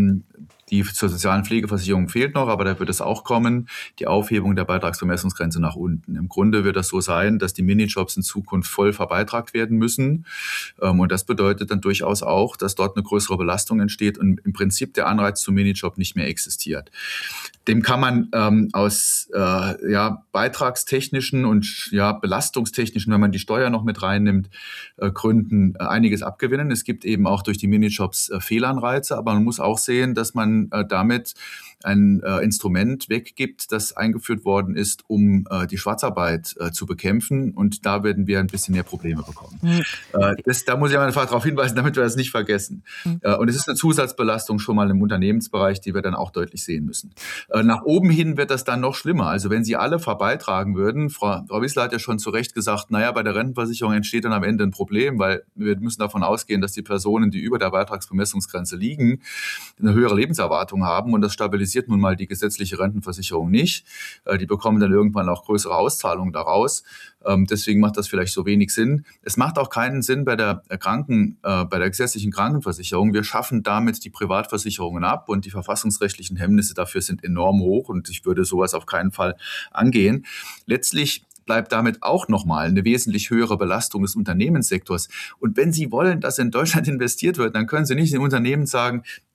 die zur sozialen Pflegeversicherung fehlt noch, aber da wird es auch kommen, die Aufhebung der Beitragsbemessungsgrenze nach unten. Im Grunde wird das so sein, dass die Minijobs in Zukunft voll verbeitragt werden müssen. Und das bedeutet dann durchaus auch, dass dort eine größere Belastung entsteht und im Prinzip der Anreiz zum Minijob nicht mehr existiert. Dem kann man aus beitragstechnischen und belastungstechnischen, wenn man die Steuer noch mit reinnimmt, Gründen einiges abgewinnen. Es gibt eben auch durch die Minijobs Fehlanreize, aber man muss auch sehen, dass man damit ein Instrument weggibt, das eingeführt worden ist, um die Schwarzarbeit zu bekämpfen. Und da werden wir ein bisschen mehr Probleme bekommen. Da muss ich einfach darauf hinweisen, damit wir das nicht vergessen. Und es ist eine Zusatzbelastung schon mal im Unternehmensbereich, die wir dann auch deutlich sehen müssen. Nach oben hin wird das dann noch schlimmer. Also wenn Sie alle verbeitragen würden, Frau Wissler hat ja schon zu Recht gesagt, bei der Rentenversicherung entsteht dann am Ende ein Problem, weil wir müssen davon ausgehen, dass die Personen, die über der Beitragsbemessungsgrenze liegen, eine höhere Lebenserwartung haben und das stabilisiert nun mal die gesetzliche Rentenversicherung nicht. Die bekommen dann irgendwann auch größere Auszahlungen daraus. Deswegen macht das vielleicht so wenig Sinn. Es macht auch keinen Sinn bei der gesetzlichen Krankenversicherung. Wir schaffen damit die Privatversicherungen ab und die verfassungsrechtlichen Hemmnisse dafür sind enorm hoch und ich würde sowas auf keinen Fall angehen. Letztlich bleibt damit auch nochmal eine wesentlich höhere Belastung des Unternehmenssektors. Und wenn Sie wollen, dass in Deutschland investiert wird, dann können Sie nicht den Unternehmen sagen,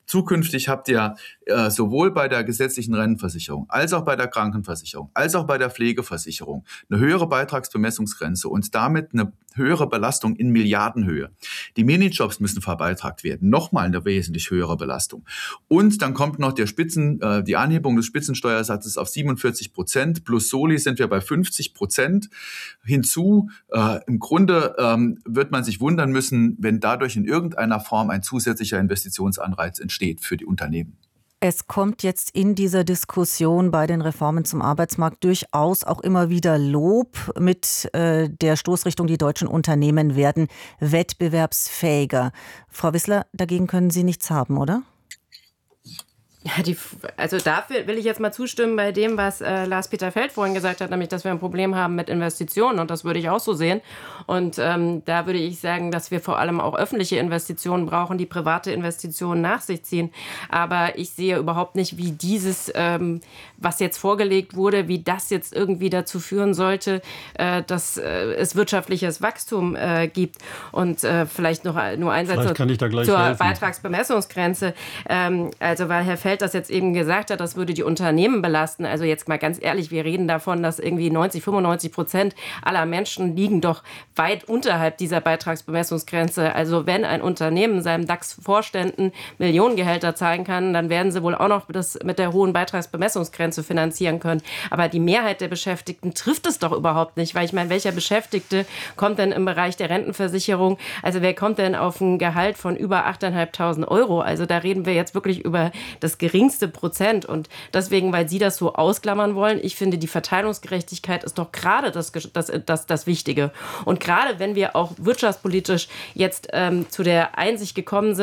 Zukünftig habt ihr sowohl bei der gesetzlichen Rentenversicherung als auch bei der Krankenversicherung als auch bei der Pflegeversicherung eine höhere Beitragsbemessungsgrenze und damit eine höhere Belastung in Milliardenhöhe. Die Minijobs müssen verbeitragt werden. Nochmal eine wesentlich höhere Belastung. Und dann kommt noch die Anhebung des Spitzensteuersatzes auf 47%. Plus Soli sind wir bei 50% hinzu. Im Grunde wird man sich wundern müssen, wenn dadurch in irgendeiner Form ein zusätzlicher Investitionsanreiz entsteht für die Unternehmen. Es kommt jetzt in dieser Diskussion bei den Reformen zum Arbeitsmarkt durchaus auch immer wieder Lob mit der Stoßrichtung, die deutschen Unternehmen werden wettbewerbsfähiger. Frau Wissler, dagegen können Sie nichts haben, oder? Ja, also dafür will ich jetzt mal zustimmen bei dem, was Lars-Peter Feld vorhin gesagt hat, nämlich, dass wir ein Problem haben mit Investitionen und das würde ich auch so sehen. Und da würde ich sagen, dass wir vor allem auch öffentliche Investitionen brauchen, die private Investitionen nach sich ziehen. Aber ich sehe überhaupt nicht, wie dieses, was jetzt vorgelegt wurde, wie das jetzt irgendwie dazu führen sollte, dass es wirtschaftliches Wachstum gibt. Und vielleicht nur ein Satz zur Beitragsbemessungsgrenze. Also weil Herr Feld das jetzt eben gesagt hat, das würde die Unternehmen belasten. Also jetzt mal ganz ehrlich, wir reden davon, dass irgendwie 95% aller Menschen liegen doch weit unterhalb dieser Beitragsbemessungsgrenze. Also wenn ein Unternehmen seinem DAX-Vorständen Millionengehälter zahlen kann, dann werden sie wohl auch noch das mit der hohen Beitragsbemessungsgrenze finanzieren können. Aber die Mehrheit der Beschäftigten trifft es doch überhaupt nicht, weil ich meine, welcher Beschäftigte kommt denn im Bereich der Rentenversicherung, also wer kommt denn auf ein Gehalt von über 8.500 €? Also da reden wir jetzt wirklich über das geringste Prozent. Und deswegen, weil Sie das so ausklammern wollen, ich finde, die Verteilungsgerechtigkeit ist doch gerade das Wichtige. Und gerade wenn wir auch wirtschaftspolitisch jetzt zu der Einsicht gekommen sind,